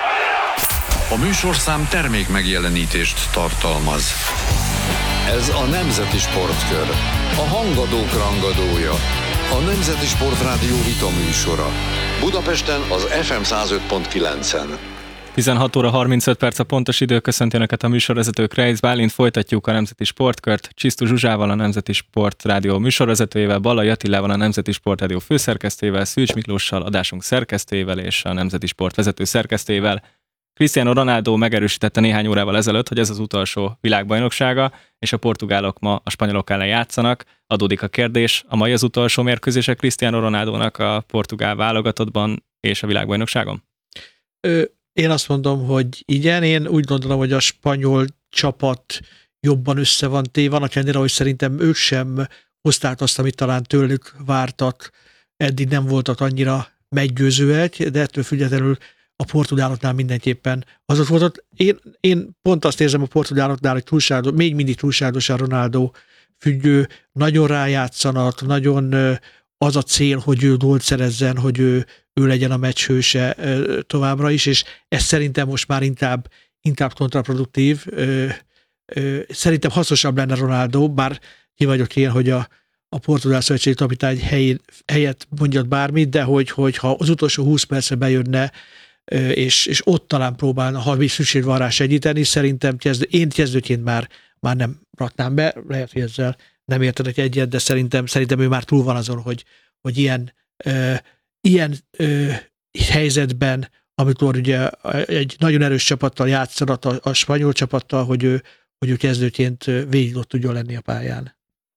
A műsorszám termék megjelenítést tartalmaz. Ez a Nemzeti Sportkör, a hangadók rangadója, a Nemzeti Sport Rádió vitaműsora. Budapesten az ef em száz öt pont kilencen. tizenhat óra harmincöt perc a pontos idő, köszönti Önöket a műsorvezetők, Reisz Bálint, folytatjuk a Nemzeti Sportkört, Csisztus Zsuzsával, a Nemzeti Sport Rádió műsorvezetőjével, Ballai Attilával, a Nemzeti Sport Rádió főszerkesztőjével, Szűcs Miklóssal, adásunk szerkesztőjével és a Nemzeti Sport vezető szerkesztőjével. Cristiano Ronaldo megerősítette néhány órával ezelőtt, hogy ez az utolsó világbajnoksága, és a portugálok ma a spanyolok ellen játszanak. Adódik a kérdés, a mai az utolsó mérkőzése Cristiano Ronaldónak a portugál válogatottban és a világbajnokságon? Ö, én azt mondom, hogy igen, én úgy gondolom, hogy a spanyol csapat jobban össze van téve, annak ellenére, hogy szerintem ők sem hozták azt, amit talán tőlük vártak, eddig nem voltak annyira meggyőzőek, de ettől függetlenül a portugáloknál mindenképpen az ott volt. Ott én, én pont azt érzem a portugáloknál, hogy túlságos, még mindig túlságosan Ronaldo függő, nagyon rájátszanak, nagyon az a cél, hogy ő gólt szerezzen, hogy ő, ő legyen a meccs hőse továbbra is, és ez szerintem most már inkább, inkább kontraproduktív. Szerintem hasznosabb lenne Ronaldo, bár ki vagyok én, hogy a, a portugál szövetségi kapitány helyett mondjad bármit, de hogy, hogy ha az utolsó húsz percre bejönne, és, és ott talán próbálna, ha még szükség van rá segíteni, szerintem kezdő, én kezdőként már, már nem raknám be, lehet, hogy ezzel nem értenek egyet, de szerintem, szerintem ő már túl van azon, hogy, hogy ilyen, ö, ilyen ö, helyzetben, amikor ugye egy nagyon erős csapattal játszanak, a, a spanyol csapattal, hogy ő, hogy ő kezdőként végig ott tudjon lenni a pályán.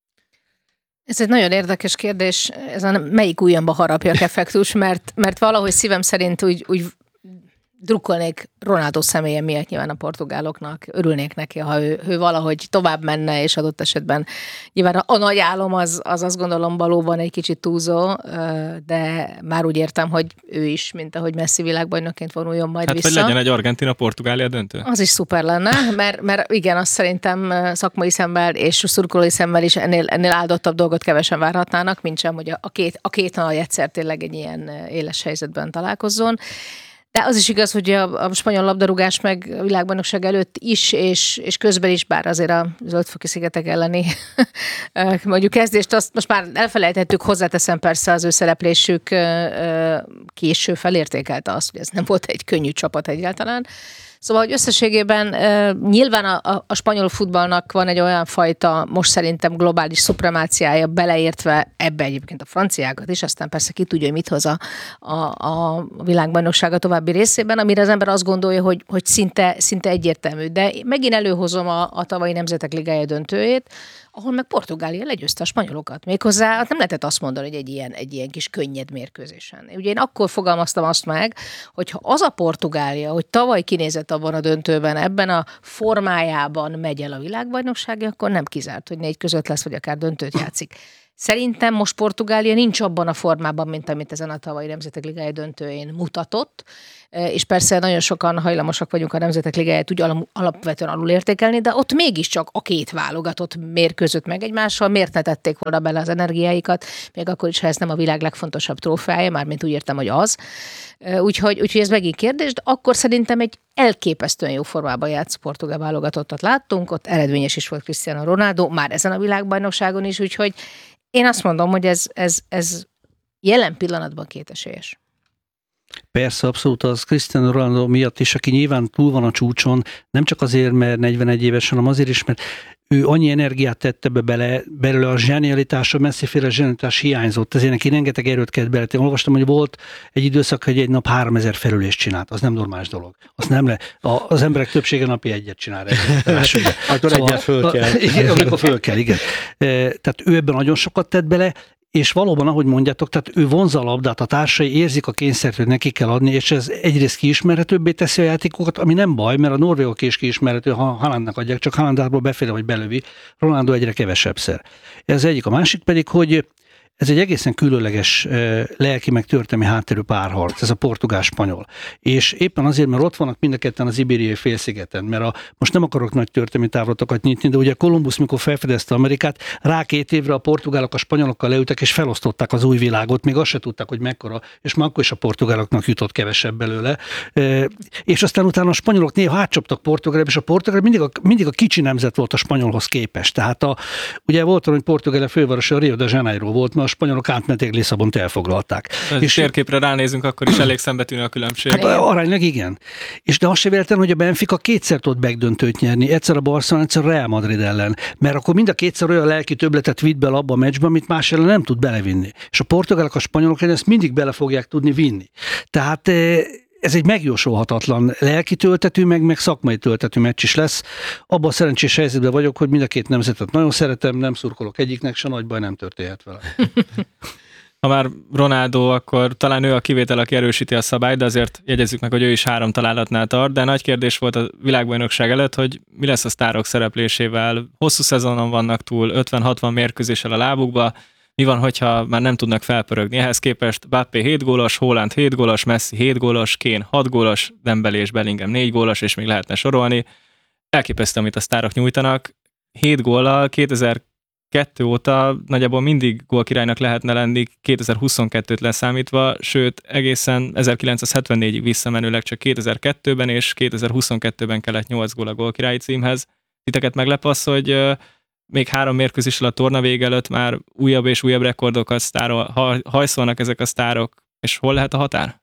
Ez egy nagyon érdekes kérdés, ez a melyik ujjamba harapjak effektus, mert, mert valahogy szívem szerint úgy, úgy drukkolnék Ronaldo személye miatt nyilván a portugáloknak, örülnék neki, ha ő, ő valahogy tovább menne, és adott esetben nyilván a, a nagy álom az, az azt gondolom valóban egy kicsit túlzó, de már úgy értem, hogy ő is, mint ahogy Messi világbajnokként vonuljon majd hát, vissza. Hát, hogy legyen egy Argentina-Portugália döntő? Az is szuper lenne, mert, mert igen, azt szerintem szakmai szemmel és szurkolói szemmel is ennél, ennél áldottabb dolgot kevesen várhatnának, mint sem, hogy a két, a két nagy egyszer tényleg egy ilyen éles helyzetben találkozzon. De az is igaz, hogy a, a spanyol labdarúgás meg a világbajnokság előtt is, és, és közben is, bár azért a Zöld-foki szigetek elleni mondjuk kezdést, azt most már elfelejtettük, hozzáteszem persze az ő szereplésük késő felértékelte azt, hogy ez nem volt egy könnyű csapat egyáltalán. Szóval, hogy összességében e, nyilván a, a, a spanyol futballnak van egy olyan fajta, most szerintem globális szupremáciája, beleértve ebbe egyébként a franciákat is, aztán persze ki tudja, hogy mit hoz a, a, a világbajnokság a további részében, amire az ember azt gondolja, hogy, hogy szinte, szinte egyértelmű. De megint előhozom a, a tavalyi Nemzetek Ligája döntőjét, ahol meg Portugália legyőzte a spanyolokat. Méghozzá nem lehetett azt mondani, hogy egy ilyen, egy ilyen kis könnyed mérkőzésen. Ugye én akkor fogalmaztam azt meg, hogyha az a Portugália, hogy tavaly kinézett abban a döntőben, ebben a formájában megy el a világbajnokság, akkor nem kizárt, hogy négy között lesz, vagy akár döntőt játszik. Szerintem most Portugália nincs abban a formában, mint amit ezen a tavalyi Nemzetek Ligája döntőjén mutatott, és persze nagyon sokan hajlamosak vagyunk a Nemzetek Ligáját úgy alapvetően alulértékelni, de ott mégiscsak a két válogatott mérkőzött meg egymással, miért ne tették volna bele az energiáikat, még akkor is, ha ez nem a világ legfontosabb trófeája, mármint úgy értem, hogy az. Úgyhogy, úgyhogy ez megint kérdés, de akkor szerintem egy elképesztően jó formában játszó portugál válogatottat láttunk, ott eredményes is volt Cristiano Ronaldo, már ezen a világbajnokságon is, úgyhogy én azt mondom, hogy ez, ez, ez jelen pillanatban kétesélyes. Persze, abszolút az Cristiano Ronaldo miatt is, aki nyilván túl van a csúcson, nem csak azért, mert negyvenegy éves, hanem azért is, mert ő annyi energiát tette be bele, belőle a zsenialitás, a messziféle zsenialitás hiányzott, ezért neki rengeteg erőt kellett bele. Én olvastam, hogy volt egy időszak, hogy egy nap háromezer felülést csinált, az nem normális dolog. Az nem le, a, az emberek többsége napi egyet csinál. Akkor szóval, egyet föl kell. Igen, amikor föl kell, igen. Tehát ő ebben nagyon sokat tett bele, és valóban, ahogy mondjátok, tehát ő vonzza a labdát, a társai érzik a kényszert, hogy neki kell adni, és ez egyrészt kiismerhetőbbé teszi a játékokat, ami nem baj, mert a norvégok is kiismerhető, ha Haalandnak adják, csak Haalandból beféle, vagy belövi, Ronaldo egyre kevesebbszer. Ez egyik. A másik pedig, hogy ez egy egészen különleges lelki meg történelmi hátterű párharc, ez a portugál-spanyol. És éppen azért, mert ott vannak mind a ketten az Ibériai félszigeten, mert a, most nem akarok nagy történelmi távlatokat nyitni, de ugye Kolumbusz, mikor felfedezte Amerikát, rá két évre a portugálok a spanyolokkal leültek, és felosztották az új világot, még azt se tudták, hogy mekkora, és már akkor is a portugáloknak jutott kevesebb belőle. És aztán utána a spanyolok néha átcsaptak Portugálba, és a portugál mindig a, mindig a kicsi nemzet volt a spanyolhoz képest. Tehát a, ugye volt, hogy Portugália fővárosa Rio de Janeiro volt, a spanyolok átmenték Lisszabont, elfoglalták. Ha és térképre ránézünk, akkor is elég szembetűnő a különbség. Hát aránylag igen. És de azt se véletlen, hogy a Benfica kétszer tud megdöntőt nyerni, egyszer a Barcelona, egyszer a Real Madrid ellen. Mert akkor mind a kétszer olyan lelki többletet vitt bele abba a meccsbe, amit más ellen nem tud belevinni. És a portugálok, a spanyolok ezt mindig bele fogják tudni vinni. Tehát ez egy megjósolhatatlan lelki töltetű, meg, meg szakmai töltetű meccs is lesz. Abban a szerencsés helyzetben vagyok, hogy mind a két nemzetet nagyon szeretem, nem szurkolok egyiknek, se nagy baj nem történhet vele. Ha már Ronaldo, akkor talán ő a kivétel, aki erősíti a szabályt, de azért jegyezzük meg, hogy ő is három találatnál tart, de nagy kérdés volt a világbajnokság előtt, hogy mi lesz a sztárok szereplésével. Hosszú szezonon vannak túl, ötven-hatvan mérkőzéssel a lábukba. Mi van, hogyha már nem tudnak felpörögni? Ehhez képest Mbappé hét gólos, Haaland hét gólos, Messi hét gólos, Kane hat gólos, Dembélé és Bellingham négy gólos, és még lehetne sorolni. Elképesztő, amit a sztárok nyújtanak. hét góllal kétezer-kettő óta nagyjából mindig gólkirálynak lehetne lenni, kétezer-huszonkettőt leszámítva, sőt egészen ezerkilencszázhetvennégyig visszamenőleg csak kétezer-kettőben és kétezer-huszonkettőben kellett nyolc gól a gólkirályi címhez. Titeket meglep az, hogy még három mérkőzéssel a torna vége előtt már újabb és újabb rekordokat sztárol, hajszolnak ezek a sztárok, és hol lehet a határ?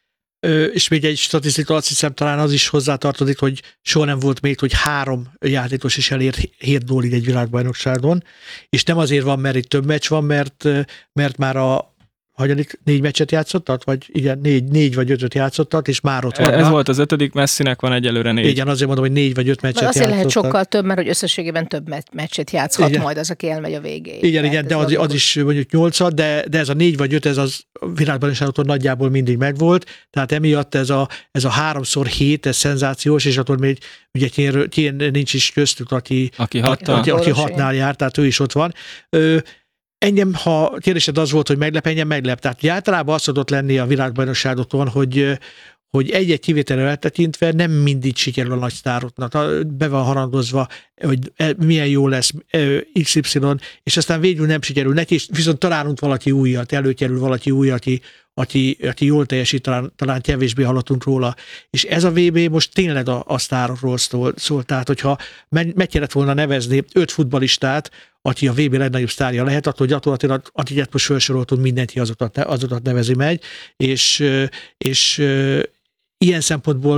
Ö, és még egy statisztika, azt hiszem talán az is hozzátartozik, hogy soha nem volt még, hogy három játékos is elért hét gólig egy világbajnokságon, és nem azért van, mert itt több meccs van, mert, mert már a hagyadik négy meccset játszottat, vagy igen, négy, négy vagy ötöt játszottat, és már ott van. Ez volt az ötödik, Messinek van egyelőre négy. Igen, azért mondom, hogy négy vagy öt meccset játszottat. Azért lehet sokkal több, mert hogy összességében több meccset játszhat igen. majd az, aki elmegy a végéig. Igen, igen, de az, az is mondjuk nyolcat, de, de ez a négy vagy öt, ez az világbajnokságon nagyjából mindig megvolt, tehát emiatt ez a, ez a háromszor hét, ez szenzációs, és attól még ugye tényleg nincs is köztük, aki, aki, hatta. aki, aki hatnál jár, tehát ő is ott van. Ö, Engem, ha kérdésed az volt, hogy meglep, engem meglep. Tehát hogy általában az szokott lenni a világbajnokságokon, hogy, hogy egy-egy kivételre eltekintve nem mindig sikerül a nagy sztároknak. Be van harangozva, hogy milyen jó lesz iksz ipszilon, és aztán végül nem sikerül neki, viszont találunk valaki újat, előkerül valaki új, aki, aki, aki jól teljesít, talán, talán kevésbé hallottunk róla. És ez a vé bé most tényleg a, a sztárokról szól, szól. Tehát, hogyha meg, meg kellett volna nevezni öt futballistát, aki a vé bé legnagyobb sztárja lehet, attól gyakorlatilag, akiket most felsoroltunk, mindenki azokat, azokat nevezi meg, és, és ilyen szempontból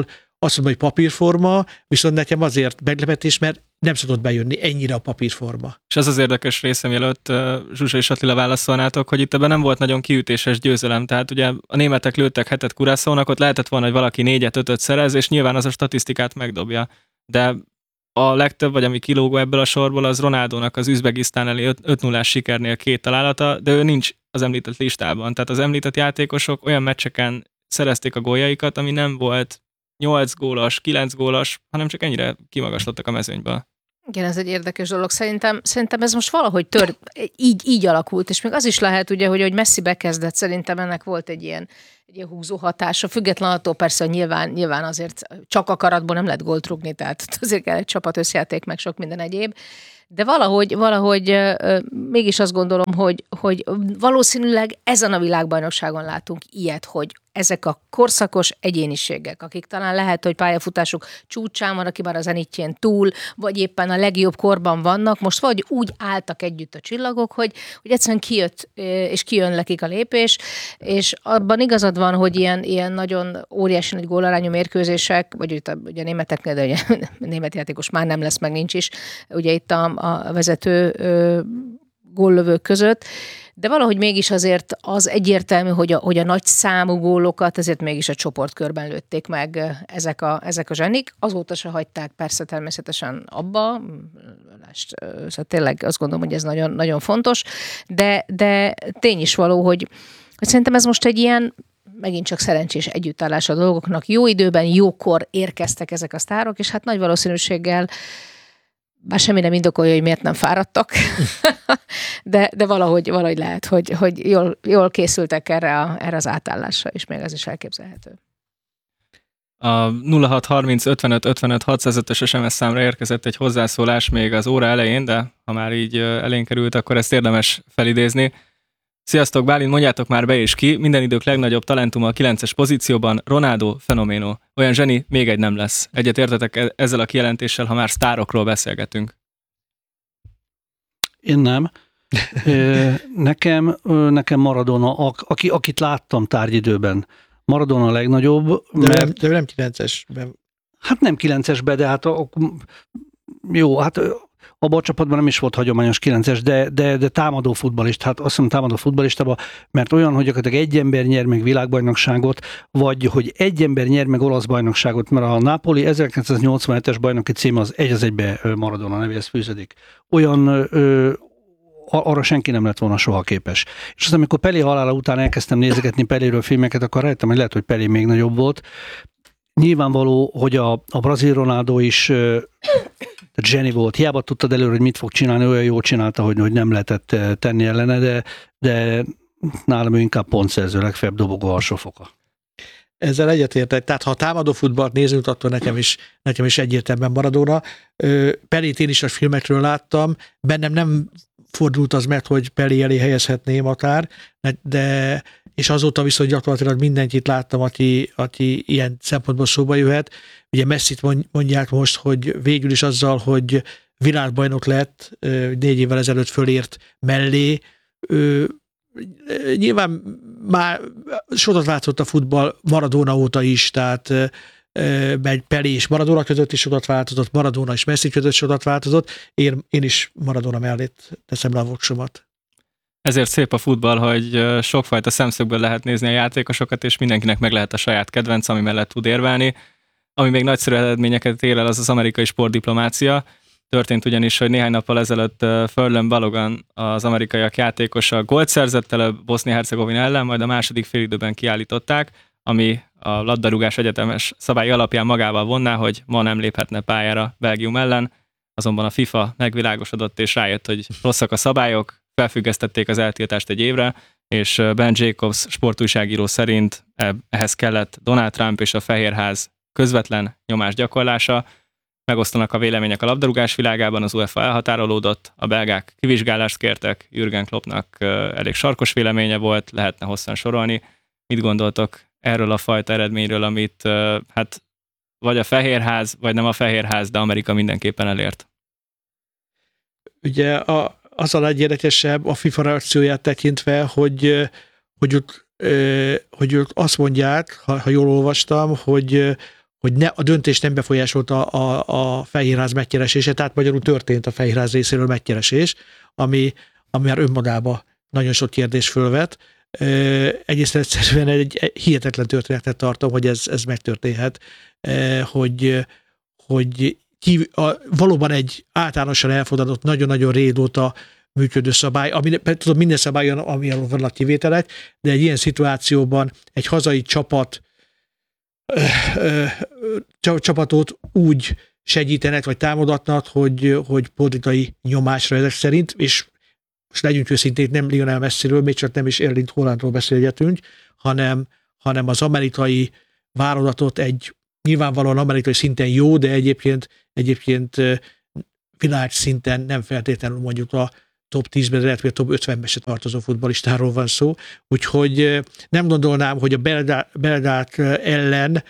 azt mondom, hogy papírforma, viszont nekem azért meglepetés, mert nem tudott bejönni ennyire a papírforma. És az az érdekes része, mielőtt uh, Zsuzsa és Attila válaszolnátok, hogy itt ebben nem volt nagyon kiütéses győzelem, tehát ugye a németek lőttek hetet Curaçaónak, ott lehetett volna, hogy valaki négyet, ötöt szerez, és nyilván az a statisztikát megdobja. De a legtöbb, vagy ami kilógó ebből a sorból, az Ronaldónak az Üzbegisztán elé öt nullás sikernél két találata, de ő nincs az említett listában. Tehát az említett játékosok olyan meccseken szerezték a góljaikat, ami nem volt nyolc gólos, kilenc gólos, hanem csak ennyire kimagaslottak a mezőnyből. Igen, ez egy érdekes dolog. Szerintem, szerintem ez most valahogy tör, így, így alakult, és még az is lehet, ugye, hogy, hogy Messi bekezdett, szerintem ennek volt egy ilyen, egy ilyen húzó hatása, független attól persze, hogy nyilván, nyilván azért csak akaratból nem lehet gólt rúgni, tehát azért kell egy csapat összjáték, meg sok minden egyéb. De valahogy, valahogy euh, mégis azt gondolom, hogy, hogy valószínűleg ezen a világbajnokságon látunk ilyet, hogy ezek a korszakos egyéniségek, akik talán lehet, hogy pályafutásuk csúcsán van, aki már a zenitjén túl, vagy éppen a legjobb korban vannak, most vagy úgy álltak együtt a csillagok, hogy, hogy egyszerűen kijött, és kijön nekik a lépés, és abban igazad van, hogy ilyen, ilyen nagyon óriási nagy gólarányú mérkőzések, vagy itt a, ugye a németeknél, de ugye a német játékos már nem lesz, meg nincs is, ugye itt a, a vezető ö, góllövők között, de valahogy mégis azért az egyértelmű, hogy a, hogy a nagy számú gólokat ezért mégis a csoportkörben lőtték meg ezek a, ezek a zsenik. Azóta se hagyták persze természetesen abba, szóval tényleg azt gondolom, hogy ez nagyon, nagyon fontos, de, de tény is való, hogy, hogy szerintem ez most egy ilyen megint csak szerencsés együttállás a dolgoknak. Jó időben, jókor érkeztek ezek a sztárok, és hát nagy valószínűséggel bár semmi nem indokolja, hogy miért nem fáradtak, de, de valahogy, valahogy lehet, hogy, hogy jól, jól készültek erre, a, erre az átállásra, és még ez is elképzelhető. A nulla hat harminc ötvenöt ötvenöt hatszázötös es em es számra érkezett egy hozzászólás még az óra elején, de ha már így elén került, akkor ezt érdemes felidézni. Sziasztok, Bálint, mondjátok már be és ki, minden idők legnagyobb talentuma a kilences pozícióban, Ronaldo fenoménó. Olyan zseni még egy nem lesz. Egyet értetek ezzel a kijelentéssel, ha már sztárokról beszélgetünk? Én nem. nekem, nekem Maradona, aki, akit láttam tárgyidőben, Maradona a legnagyobb. De, mert, nem, de nem kilencesben. Hát nem kilencesben, de hát a, jó, hát abban a csapatban nem is volt hagyományos kilences, de, de, de támadó futballista, hát azt mondom támadó futballistában, mert olyan, hogy gyakorlatilag egy ember nyer meg világbajnokságot, vagy hogy egy ember nyer meg olasz bajnokságot, mert a Napoli ezerkilencszáznyolcvanhetes bajnoki cím az egy az egybe Maradona nevéhez fűződik. Olyan ö, arra senki nem lett volna soha képes. És aztán, amikor Pelé halála után elkezdtem nézegetni Peléről filmeket, akkor rájöttem, hogy lehet, hogy Pelé még nagyobb volt. Nyilvánvaló, hogy a, a brazil Ronaldo is zseni volt. Hiába tudtad előre, hogy mit fog csinálni, olyan jól csinálta, hogy, hogy nem lehetett tenni ellene, de, de nálam ő inkább pontszerző, legfeljebb dobogó alsófoka. Ezzel egyetértek. Tehát ha a támadó futballt nézünk, akkor nekem is, nekem is egyértelműen Maradona. Pelét én is a filmekről láttam, bennem nem fordult az meg, hogy Pelé elé helyezhetném akár, de és azóta viszont gyakorlatilag mindenkit láttam, aki, aki ilyen szempontból szóba jöhet. Ugye Messit mondják most, hogy végül is azzal, hogy világbajnok lett, négy évvel ezelőtt fölért mellé, nyilván már sokat változott a futball Maradona óta is, tehát Pelé és Maradona között is sokat változott, Maradona és Messi között sokat változott, én, én is Maradona mellett teszem le a voksomat. Ezért szép a futball, hogy sokfajta szemszögből lehet nézni a játékosokat, és mindenkinek meg lehet a saját kedvenc, ami mellett tud érvelni. Ami még nagyszerű eredményeket ér el, az az amerikai sportdiplomácia. Történt ugyanis, hogy néhány nappal ezelőtt Furlan Balogan, az amerikaiak játékosa gólt szerzett előbb Bosznia-Hercegovina ellen, majd a második félidőben kiállították, ami a labdarúgás egyetemes szabály alapján magával vonná, hogy ma nem léphetne pályára Belgium ellen, azonban a FIFA megvilágosodott és rájött, hogy rosszak a szabályok, felfüggesztették az eltiltást egy évre, és Ben Jacobs sportújságíró szerint ehhez kellett Donald Trump és a Fehérház közvetlen nyomásgyakorlása. Megosztanak a vélemények a labdarúgás világában, az UEFA elhatárolódott, a belgák kivizsgálást kértek, Jürgen Kloppnak elég sarkos véleménye volt, lehetne hosszan sorolni. Mit gondoltok erről a fajta eredményről, amit hát vagy a Fehérház, vagy nem a Fehérház, de Amerika mindenképpen elért? Ugye a az a legérdekesebb a FIFA reakcióját tekintve, hogy, hogy, ők, hogy ők azt mondják, ha, ha jól olvastam, hogy, hogy ne, a döntés nem befolyásolta a, a Fehérház megkeresése, tehát magyarul történt a Fehérház részéről megkeresés, ami, ami már önmagában nagyon sok kérdés fölvet. Egészen egyszerűen egy hihetetlen történetet tartom, hogy ez, ez megtörténhet, hogy, hogy kívül, a, valóban egy általánosan elfogadott, nagyon-nagyon régóta működő szabály, ami, tudom, minden szabályon, ami vannak kivételek, de egy ilyen szituációban egy hazai csapat ö, ö, csapatot úgy segítenek, vagy támogatnak, hogy, hogy politikai nyomásra ezek szerint, és most legyünk őszintén, nem Lionel Messiről, még csak nem is Erling Haalandról beszélgetünk, hanem, hanem az amerikai válogatot egy nyilvánvalóan amerikai szinten jó, de egyébként, egyébként világszinten nem feltétlenül mondjuk a top tízben, de lehet, hogy a top ötvenben se tartozó futballistáról van szó. Úgyhogy nem gondolnám, hogy a belgák ellen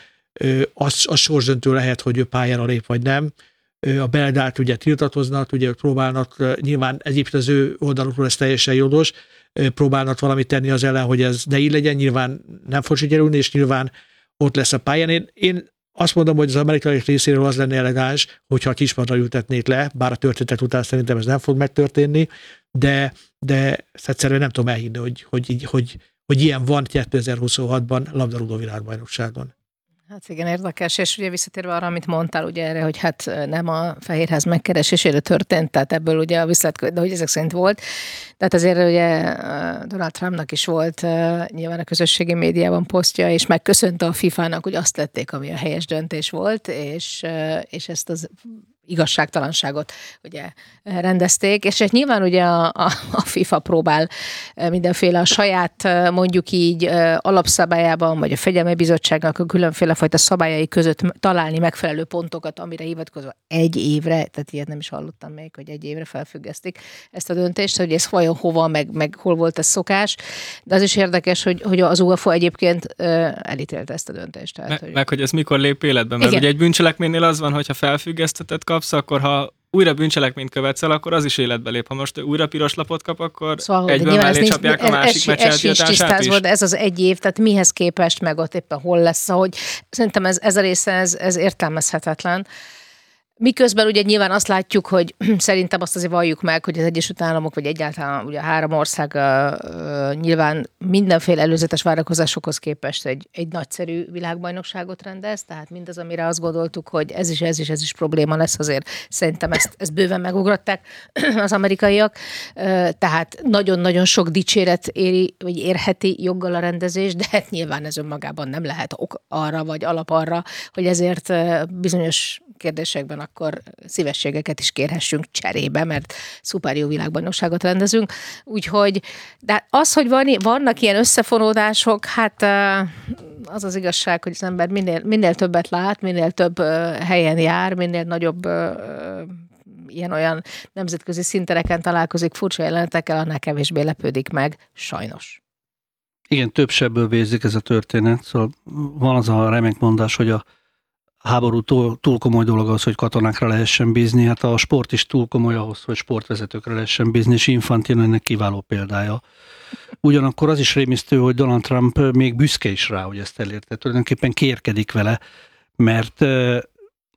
az, az sorsdöntő lehet, hogy ő pályára lép, vagy nem. A belgák ugye tiltatoznak, ugye próbálnak, nyilván egyébként az ő oldalukról ez teljesen jogos, próbálnak valamit tenni az ellen, hogy ez ne így legyen, nyilván nem fog sikerülni, és nyilván ott lesz a pályán. Én, én azt mondom, hogy az amerikai részéről az lenne elegáns, hogyha a kispadra ültetnék le, bár a történetek után szerintem ez nem fog megtörténni, de, de egyszerűen nem tudom elhinni, hogy, hogy, hogy, hogy, hogy ilyen van kétezer-huszonhatban labdarúgó világbajnokságon. Hát igen, érdekes, és ugye visszatérve arra, amit mondtál ugye erre, hogy hát nem a Fehérház megkeresésére történt, tehát ebből ugye a visszat, de hogy ezek szerint volt. Tehát azért ugye Donald Trumpnak is volt nyilván a közösségi médiában posztja, és megköszönte a fifának, hogy azt tették, ami a helyes döntés volt, és, és ezt az igazságtalanságot ugye rendezték, és hát nyilván ugye a, a, a FIFA próbál mindenféle a saját mondjuk így alapszabályában, vagy a Fegyelmi Bizottságnak a különféle fajta szabályai között találni megfelelő pontokat, amire hivatkozva egy évre, tehát ilyet nem is hallottam még, hogy egy évre felfüggesztik ezt a döntést, hogy ez vajon hova, meg, meg hol volt ez szokás, de az is érdekes, hogy, hogy az UEFA egyébként elítélte ezt a döntést. Tehát, Me, hogy... Meg, hogy ez mikor lép életbe, mert igen. ugye egy bűncselekménynél az van, hogyha felfüggesztetett kapsz, akkor ha újra bűncselekményt követsz el, akkor az is életbe lép. Ha most újra piros lapot kap, akkor szóval, egyből mellé nincs, csapják a másik meccs eltiltását is. De ez az egy év, tehát mihez képest, meg ott éppen hol lesz, hogy szerintem ez, ez a része, ez, ez értelmezhetetlen. Miközben ugye nyilván azt látjuk, hogy szerintem azt azért valljuk meg, hogy az Egyesült Államok, vagy egyáltalán ugye a három ország uh, uh, nyilván mindenféle előzetes várakozásokhoz képest egy, egy nagyszerű világbajnokságot rendez, tehát mindaz, amire azt gondoltuk, hogy ez is, ez is, ez is probléma lesz, azért szerintem ezt, ezt bőven megugrották az amerikaiak, uh, tehát nagyon-nagyon sok dicséret éri, vagy érheti joggal a rendezés, de hát nyilván ez önmagában nem lehet ok arra, vagy alap arra, hogy ezért uh, bizonyos kérdésekben akkor szívességeket is kérhessünk cserébe, mert szuper jó világbajnokságot rendezünk. Úgyhogy, de az, hogy van, vannak ilyen összefonódások, hát az az igazság, hogy az ember minél, minél többet lát, minél több helyen jár, minél nagyobb ilyen-olyan nemzetközi szintereken találkozik furcsa jelenetekkel, annál kevésbé lepődik meg, sajnos. Igen, több sebből vérzik ez a történet. Szóval van az a remek mondás, hogy a háború túl, túl komoly dolog az, hogy katonákra lehessen bízni, hát a sport is túl komoly ahhoz, hogy sportvezetőkre lehessen bízni, és Infantino ennek kiváló példája. Ugyanakkor az is rémisztő, hogy Donald Trump még büszke is rá, hogy ezt elérte. Tulajdonképpen kérkedik vele, mert tehát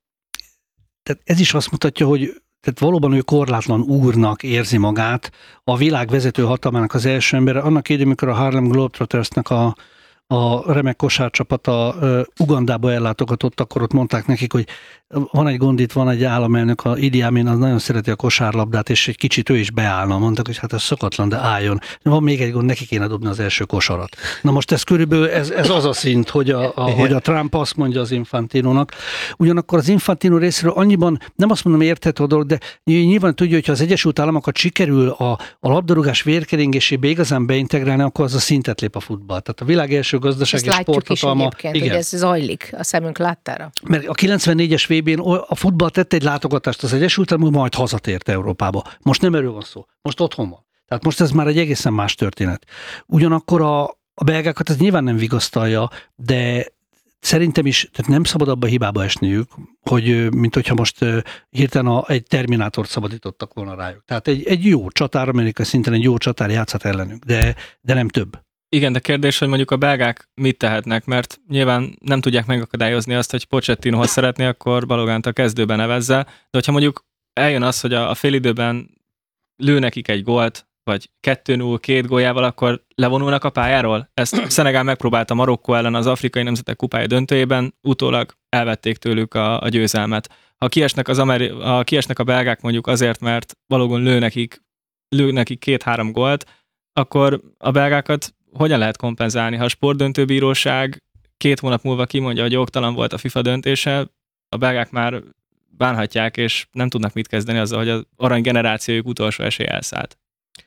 ez is azt mutatja, hogy tehát valóban ő korlátlan úrnak érzi magát, a világ vezető hatalmának az első embere. Annak idején, amikor a Harlem Globetrottersnek a a remek kosárcsapata uh, Ugandába ellátogatott, akkor ott mondták nekik, hogy van egy gond itt, van egy államelnök, a Idi Amin, az nagyon szereti a kosárlabdát, és egy kicsit ő is beállna. Mondták, hogy hát ez szokatlan, de álljon. Van még egy gond, neki kéne dobni az első kosarat. Na most ez körülbelül ez, ez az a szint, hogy a, a, hogy a Trump azt mondja az Infantinónak. Ugyanakkor az Infantino részéről annyiban, nem azt mondom érthető a dolog, de nyilván tudja, hogy ha az Egyesült Államokat sikerül a, a labdarúgás vérkeringésébe igazán beintegrálni, akkor az a szintet lép a futball. Tehát a világ első gazdasági sporthatalma. Is igen. Hogy ez zajlik a szemünk láttára. Mert a kilencvennégyes vé bén a futball tette egy látogatást az Egyesült Államok, majd hazatért Európába. Most nem erről van szó, most otthon van. Tehát most ez már egy egészen más történet. Ugyanakkor a, a belgákat ez nyilván nem vigasztalja, de szerintem is tehát nem szabad abba a hibába esniük, hogy mint hogyha most hirtelen a, egy terminátort szabadítottak volna rájuk. Tehát egy, egy jó csatár, amerikai szinten egy jó csatár játszhat ellenük, de, de nem több. Igen, de kérdés, hogy mondjuk a belgák mit tehetnek, mert nyilván nem tudják megakadályozni azt, hogy Pochettinohoz szeretné, akkor Balogant a kezdőben nevezze, de hogyha mondjuk eljön az, hogy a, a félidőben lő nekik egy gólt, vagy kettő null, két góljával, akkor levonulnak a pályáról? Ezt Szenegál megpróbálta Marokkó ellen az Afrikai Nemzetek Kupája döntőjében, utólag elvették tőlük a, a győzelmet. Ha kiesnek, az Ameri- ha kiesnek a belgák mondjuk azért, mert Balogun lő nekik, lő nekik két-három gólt, akkor a belgákat hogyan lehet kompenzálni? Ha a sportdöntőbíróság két hónap múlva kimondja, hogy jogtalan volt a FIFA döntése, a belgák már bánhatják, és nem tudnak mit kezdeni azzal, hogy az arany generációjuk utolsó esély elszállt.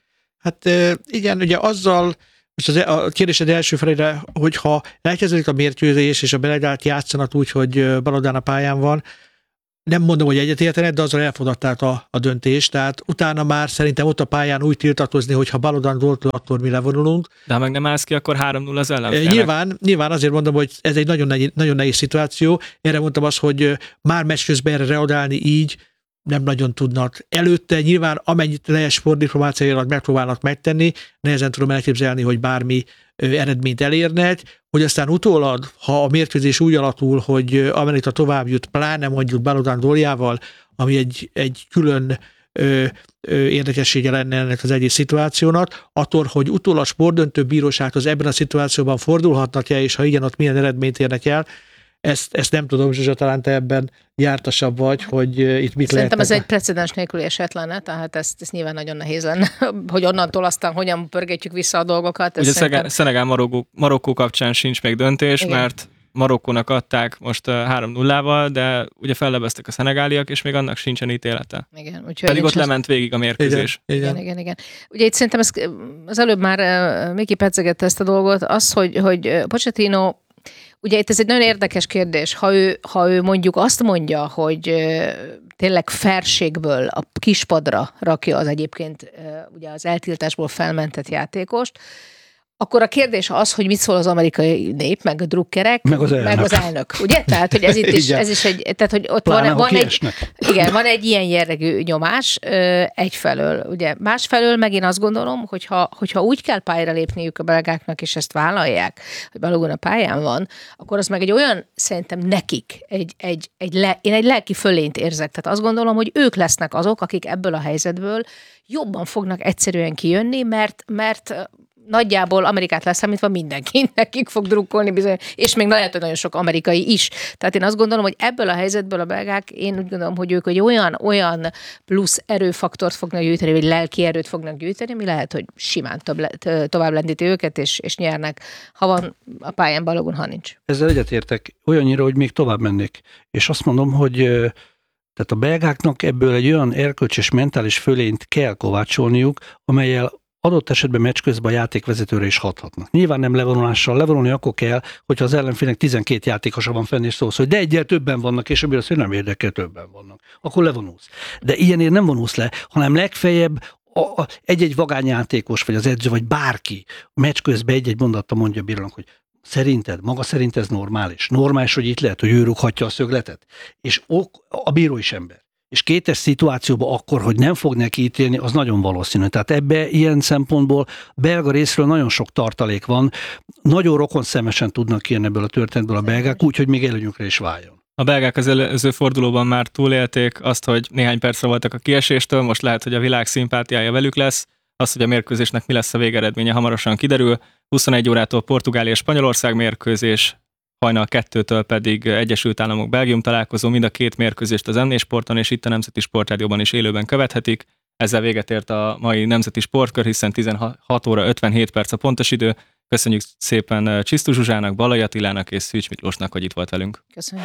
Hát igen, ugye azzal, most az, a kérdésed első felére, hogyha elkezdődik a mérkőzés, és a belgák játszanak úgy, hogy Balogán a pályán van, nem mondom, hogy egyetértenek, de azzal elfogadták a, a döntést, tehát utána már szerintem ott a pályán úgy tiltakozni, hogy ha Balogán gólt, akkor mi levonulunk. De ha meg nem állsz ki, akkor három null az ellenfélnek. Nyilván, nyilván azért mondom, hogy ez egy nagyon nehéz, nagyon nehéz szituáció. Erre mondtam azt, hogy már meccs közben erre reagálni így nem nagyon tudnak. Előtte nyilván amennyit lehet sportdiplomáciailag megpróbálnak megtenni, nehezen tudom elképzelni, hogy bármi eredményt elérnek, hogy aztán utólag, ha a mérkőzés úgy alakul, hogy Amerika tovább jut, pláne mondjuk Balogán góljával, ami egy, egy külön ö, ö, érdekessége lenne ennek az egész szituációnak, attól, hogy utólag sportdöntő bírósághoz ebben a szituációban fordulhatnak-e, és ha igen, ott milyen eredményt érnek el, Ezt, ezt nem tudom, Zsuzsa, talán te ebben jártasabb vagy, hogy itt mit lehet. Szerintem ez egy precedens nélküli eset lenne, tehát ezt, ezt nyilván nagyon nehéz lenne, hogy onnantól aztán hogyan pörgetjük vissza a dolgokat. Ugye szerintem... Szenegál Marokkó, Marokkó kapcsán sincs még döntés, igen, mert Marokkónak adták most három nullával, de ugye fellebeztek a szenegáliak, és még annak sincsen ítélete. Igen, pedig ott lement végig a mérkőzés. Igen, igen, igen, igen. Ugye itt szerintem ez, az előbb már Miki pedzegette ezt a dolgot, az, hogy, hogy Pochettino, ugye itt ez egy nagyon érdekes kérdés, ha ő, ha ő mondjuk azt mondja, hogy tényleg felségből a kispadra rakja az egyébként ugye az eltiltásból felmentett játékost, akkor a kérdés az, hogy mit szól az amerikai nép, meg a drukkerek, meg az elnök, meg az elnök ugye? Tehát, hogy ez itt is, ez is egy, tehát, hogy ott Pláne, van, van egy, esnek. igen, van egy ilyen jellegű nyomás egyfelől, ugye másfelől meg én azt gondolom, hogyha, hogyha úgy kell pályára lépniük a belgáknak, és ezt vállalják, hogy Balogun a pályán van, akkor az meg egy olyan, szerintem nekik, egy, egy, egy le, én egy lelki fölényt érzek, tehát azt gondolom, hogy ők lesznek azok, akik ebből a helyzetből jobban fognak egyszerűen kijönni, mert, mert nagyjából Amerikát leszámítva mindenki nekik fog drukkolni bizony, és még lehet, hogy nagyon sok amerikai is. Tehát én azt gondolom, hogy ebből a helyzetből a belgák, én úgy gondolom, hogy ők egy olyan, olyan plusz erőfaktort fognak gyűjteni, vagy lelki erőt fognak gyűjteni, ami lehet, hogy simán több, tovább lendíti őket, és, és nyernek, ha van a pályán Balogun, ha nincs. Ezzel egyetértek olyannyira, hogy még tovább mennék. És azt mondom, hogy tehát a belgáknak ebből egy olyan erkölcs és mentális fölényt kell kovácsolniuk, amellyel adott esetben meccs közben a játékvezetőre is hathatnak. Nyilván nem levonulással, levonulni akkor kell, hogyha az ellenfélnek tizenkét játékosa van fenn, és szólsz, hogy de egyel többen vannak, és ebből azt, hogy nem érdekel, többen vannak. Akkor levonulsz. De ilyenért nem vonulsz le, hanem legfeljebb a, a, egy-egy vagányjátékos, vagy az edző, vagy bárki meccs közben egy-egy mondattal mondja a bírónak, hogy szerinted, maga szerint ez normális? Normális, hogy itt lehet, hogy ő rúghatja a szögletet? És ok, a bíró is ember. És kétes szituációban akkor, hogy nem fog neki ítélni, az nagyon valószínű. Tehát ebbe ilyen szempontból belga részről nagyon sok tartalék van. Nagyon rokonszemesen tudnak kijönni ebből a történetből a belgák, úgyhogy még előnyünkre is váljon. A belgák az előző fordulóban már túlélték azt, hogy néhány percre voltak a kieséstől, most lehet, hogy a világ szimpátiája velük lesz. Az, hogy a mérkőzésnek mi lesz a végeredménye, hamarosan kiderül. huszonegy órától Portugália és Spanyolország mérkőzés, hajnal kettőtől pedig Egyesült Államok Belgium találkozó, mind a két mérkőzést az em négy Sporton és itt a Nemzeti Sportrádióban is élőben követhetik. Ezzel véget ért a mai Nemzeti Sportkör, hiszen tizenhat óra ötvenhét perc a pontos idő. Köszönjük szépen Csisztus Zsuzsának, Balai Attilának és Szűcs Miklósnak, hogy itt volt velünk. Köszönjük.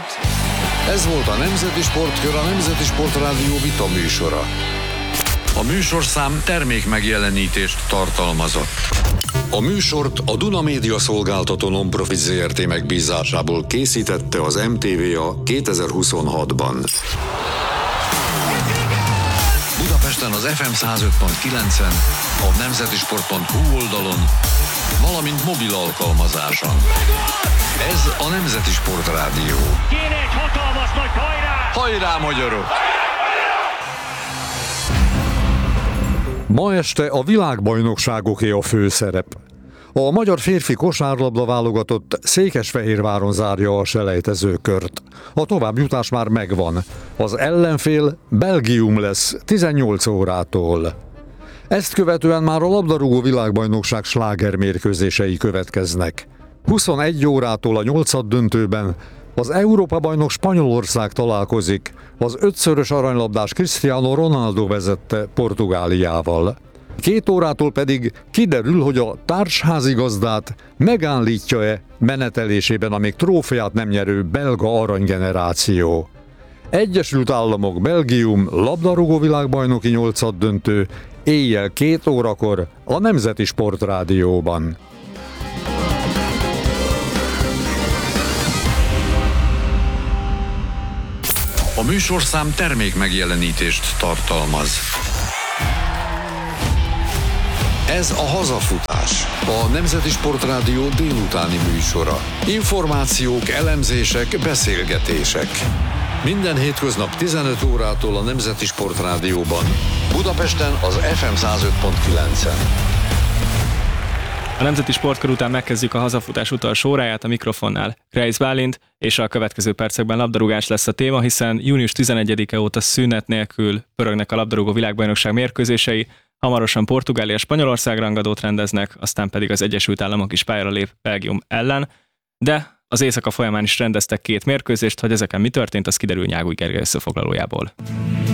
Ez volt a Nemzeti Sportkör, a Nemzeti Sportrádió vita műsora. A műsorszám termék megjelenítést tartalmazott. A műsort a Duna Média Szolgáltató Non-Profit zé er té megbízásából készítette az em té vé a kétezer-huszonhatban. Budapesten az ef em száz öt pont kilencen, a nemzetisport pont hu oldalon, valamint mobil alkalmazáson. Ez a Nemzeti Sportrádió. Kéne egy hatalmas nagy hajrá! Hajrá, magyarok! Ma este a világbajnokságoké a főszerep. A magyar férfi kosárlabda válogatott Székesfehérváron zárja a selejtezőkört. A továbbjutás már megvan. Az ellenfél Belgium lesz tizennyolc órától. Ezt követően már a labdarúgó világbajnokság slágermérkőzései következnek. huszonegy órától a nyolcaddöntőben az Európa-bajnok Spanyolország találkozik az ötszörös aranylabdás Cristiano Ronaldo vezette Portugáliával. Két órától pedig kiderül, hogy a társházigazdát megállítja-e menetelésében a még trófeát nem nyerő belga aranygeneráció. Egyesült Államok, Belgium, labdarúgó világbajnoki nyolcaddöntő, éjjel két órakor a Nemzeti Sportrádióban. A műsorszám termék megjelenítést tartalmaz. Ez a Hazafutás, a Nemzeti Sportrádió délutáni műsora. Információk, elemzések, beszélgetések. Minden hétköznap tizenöt órától a Nemzeti Sportrádióban. Budapesten az ef em száz öt pont kilencen. A Nemzeti Sportkör után megkezdjük a Hazafutás utolsó óráját, a mikrofonnál Kreisz Bálint, és a következő percekben labdarúgás lesz a téma, hiszen június tizenegyedike óta szünet nélkül pörögnek a labdarúgó világbajnokság mérkőzései, hamarosan Portugália és Spanyolország rangadót rendeznek, aztán pedig az Egyesült Államok is pályára lép Belgium ellen, de az éjszaka folyamán is rendeztek két mérkőzést, hogy ezeken mi történt, az kiderül Nyáguly Gergely összefoglalójából.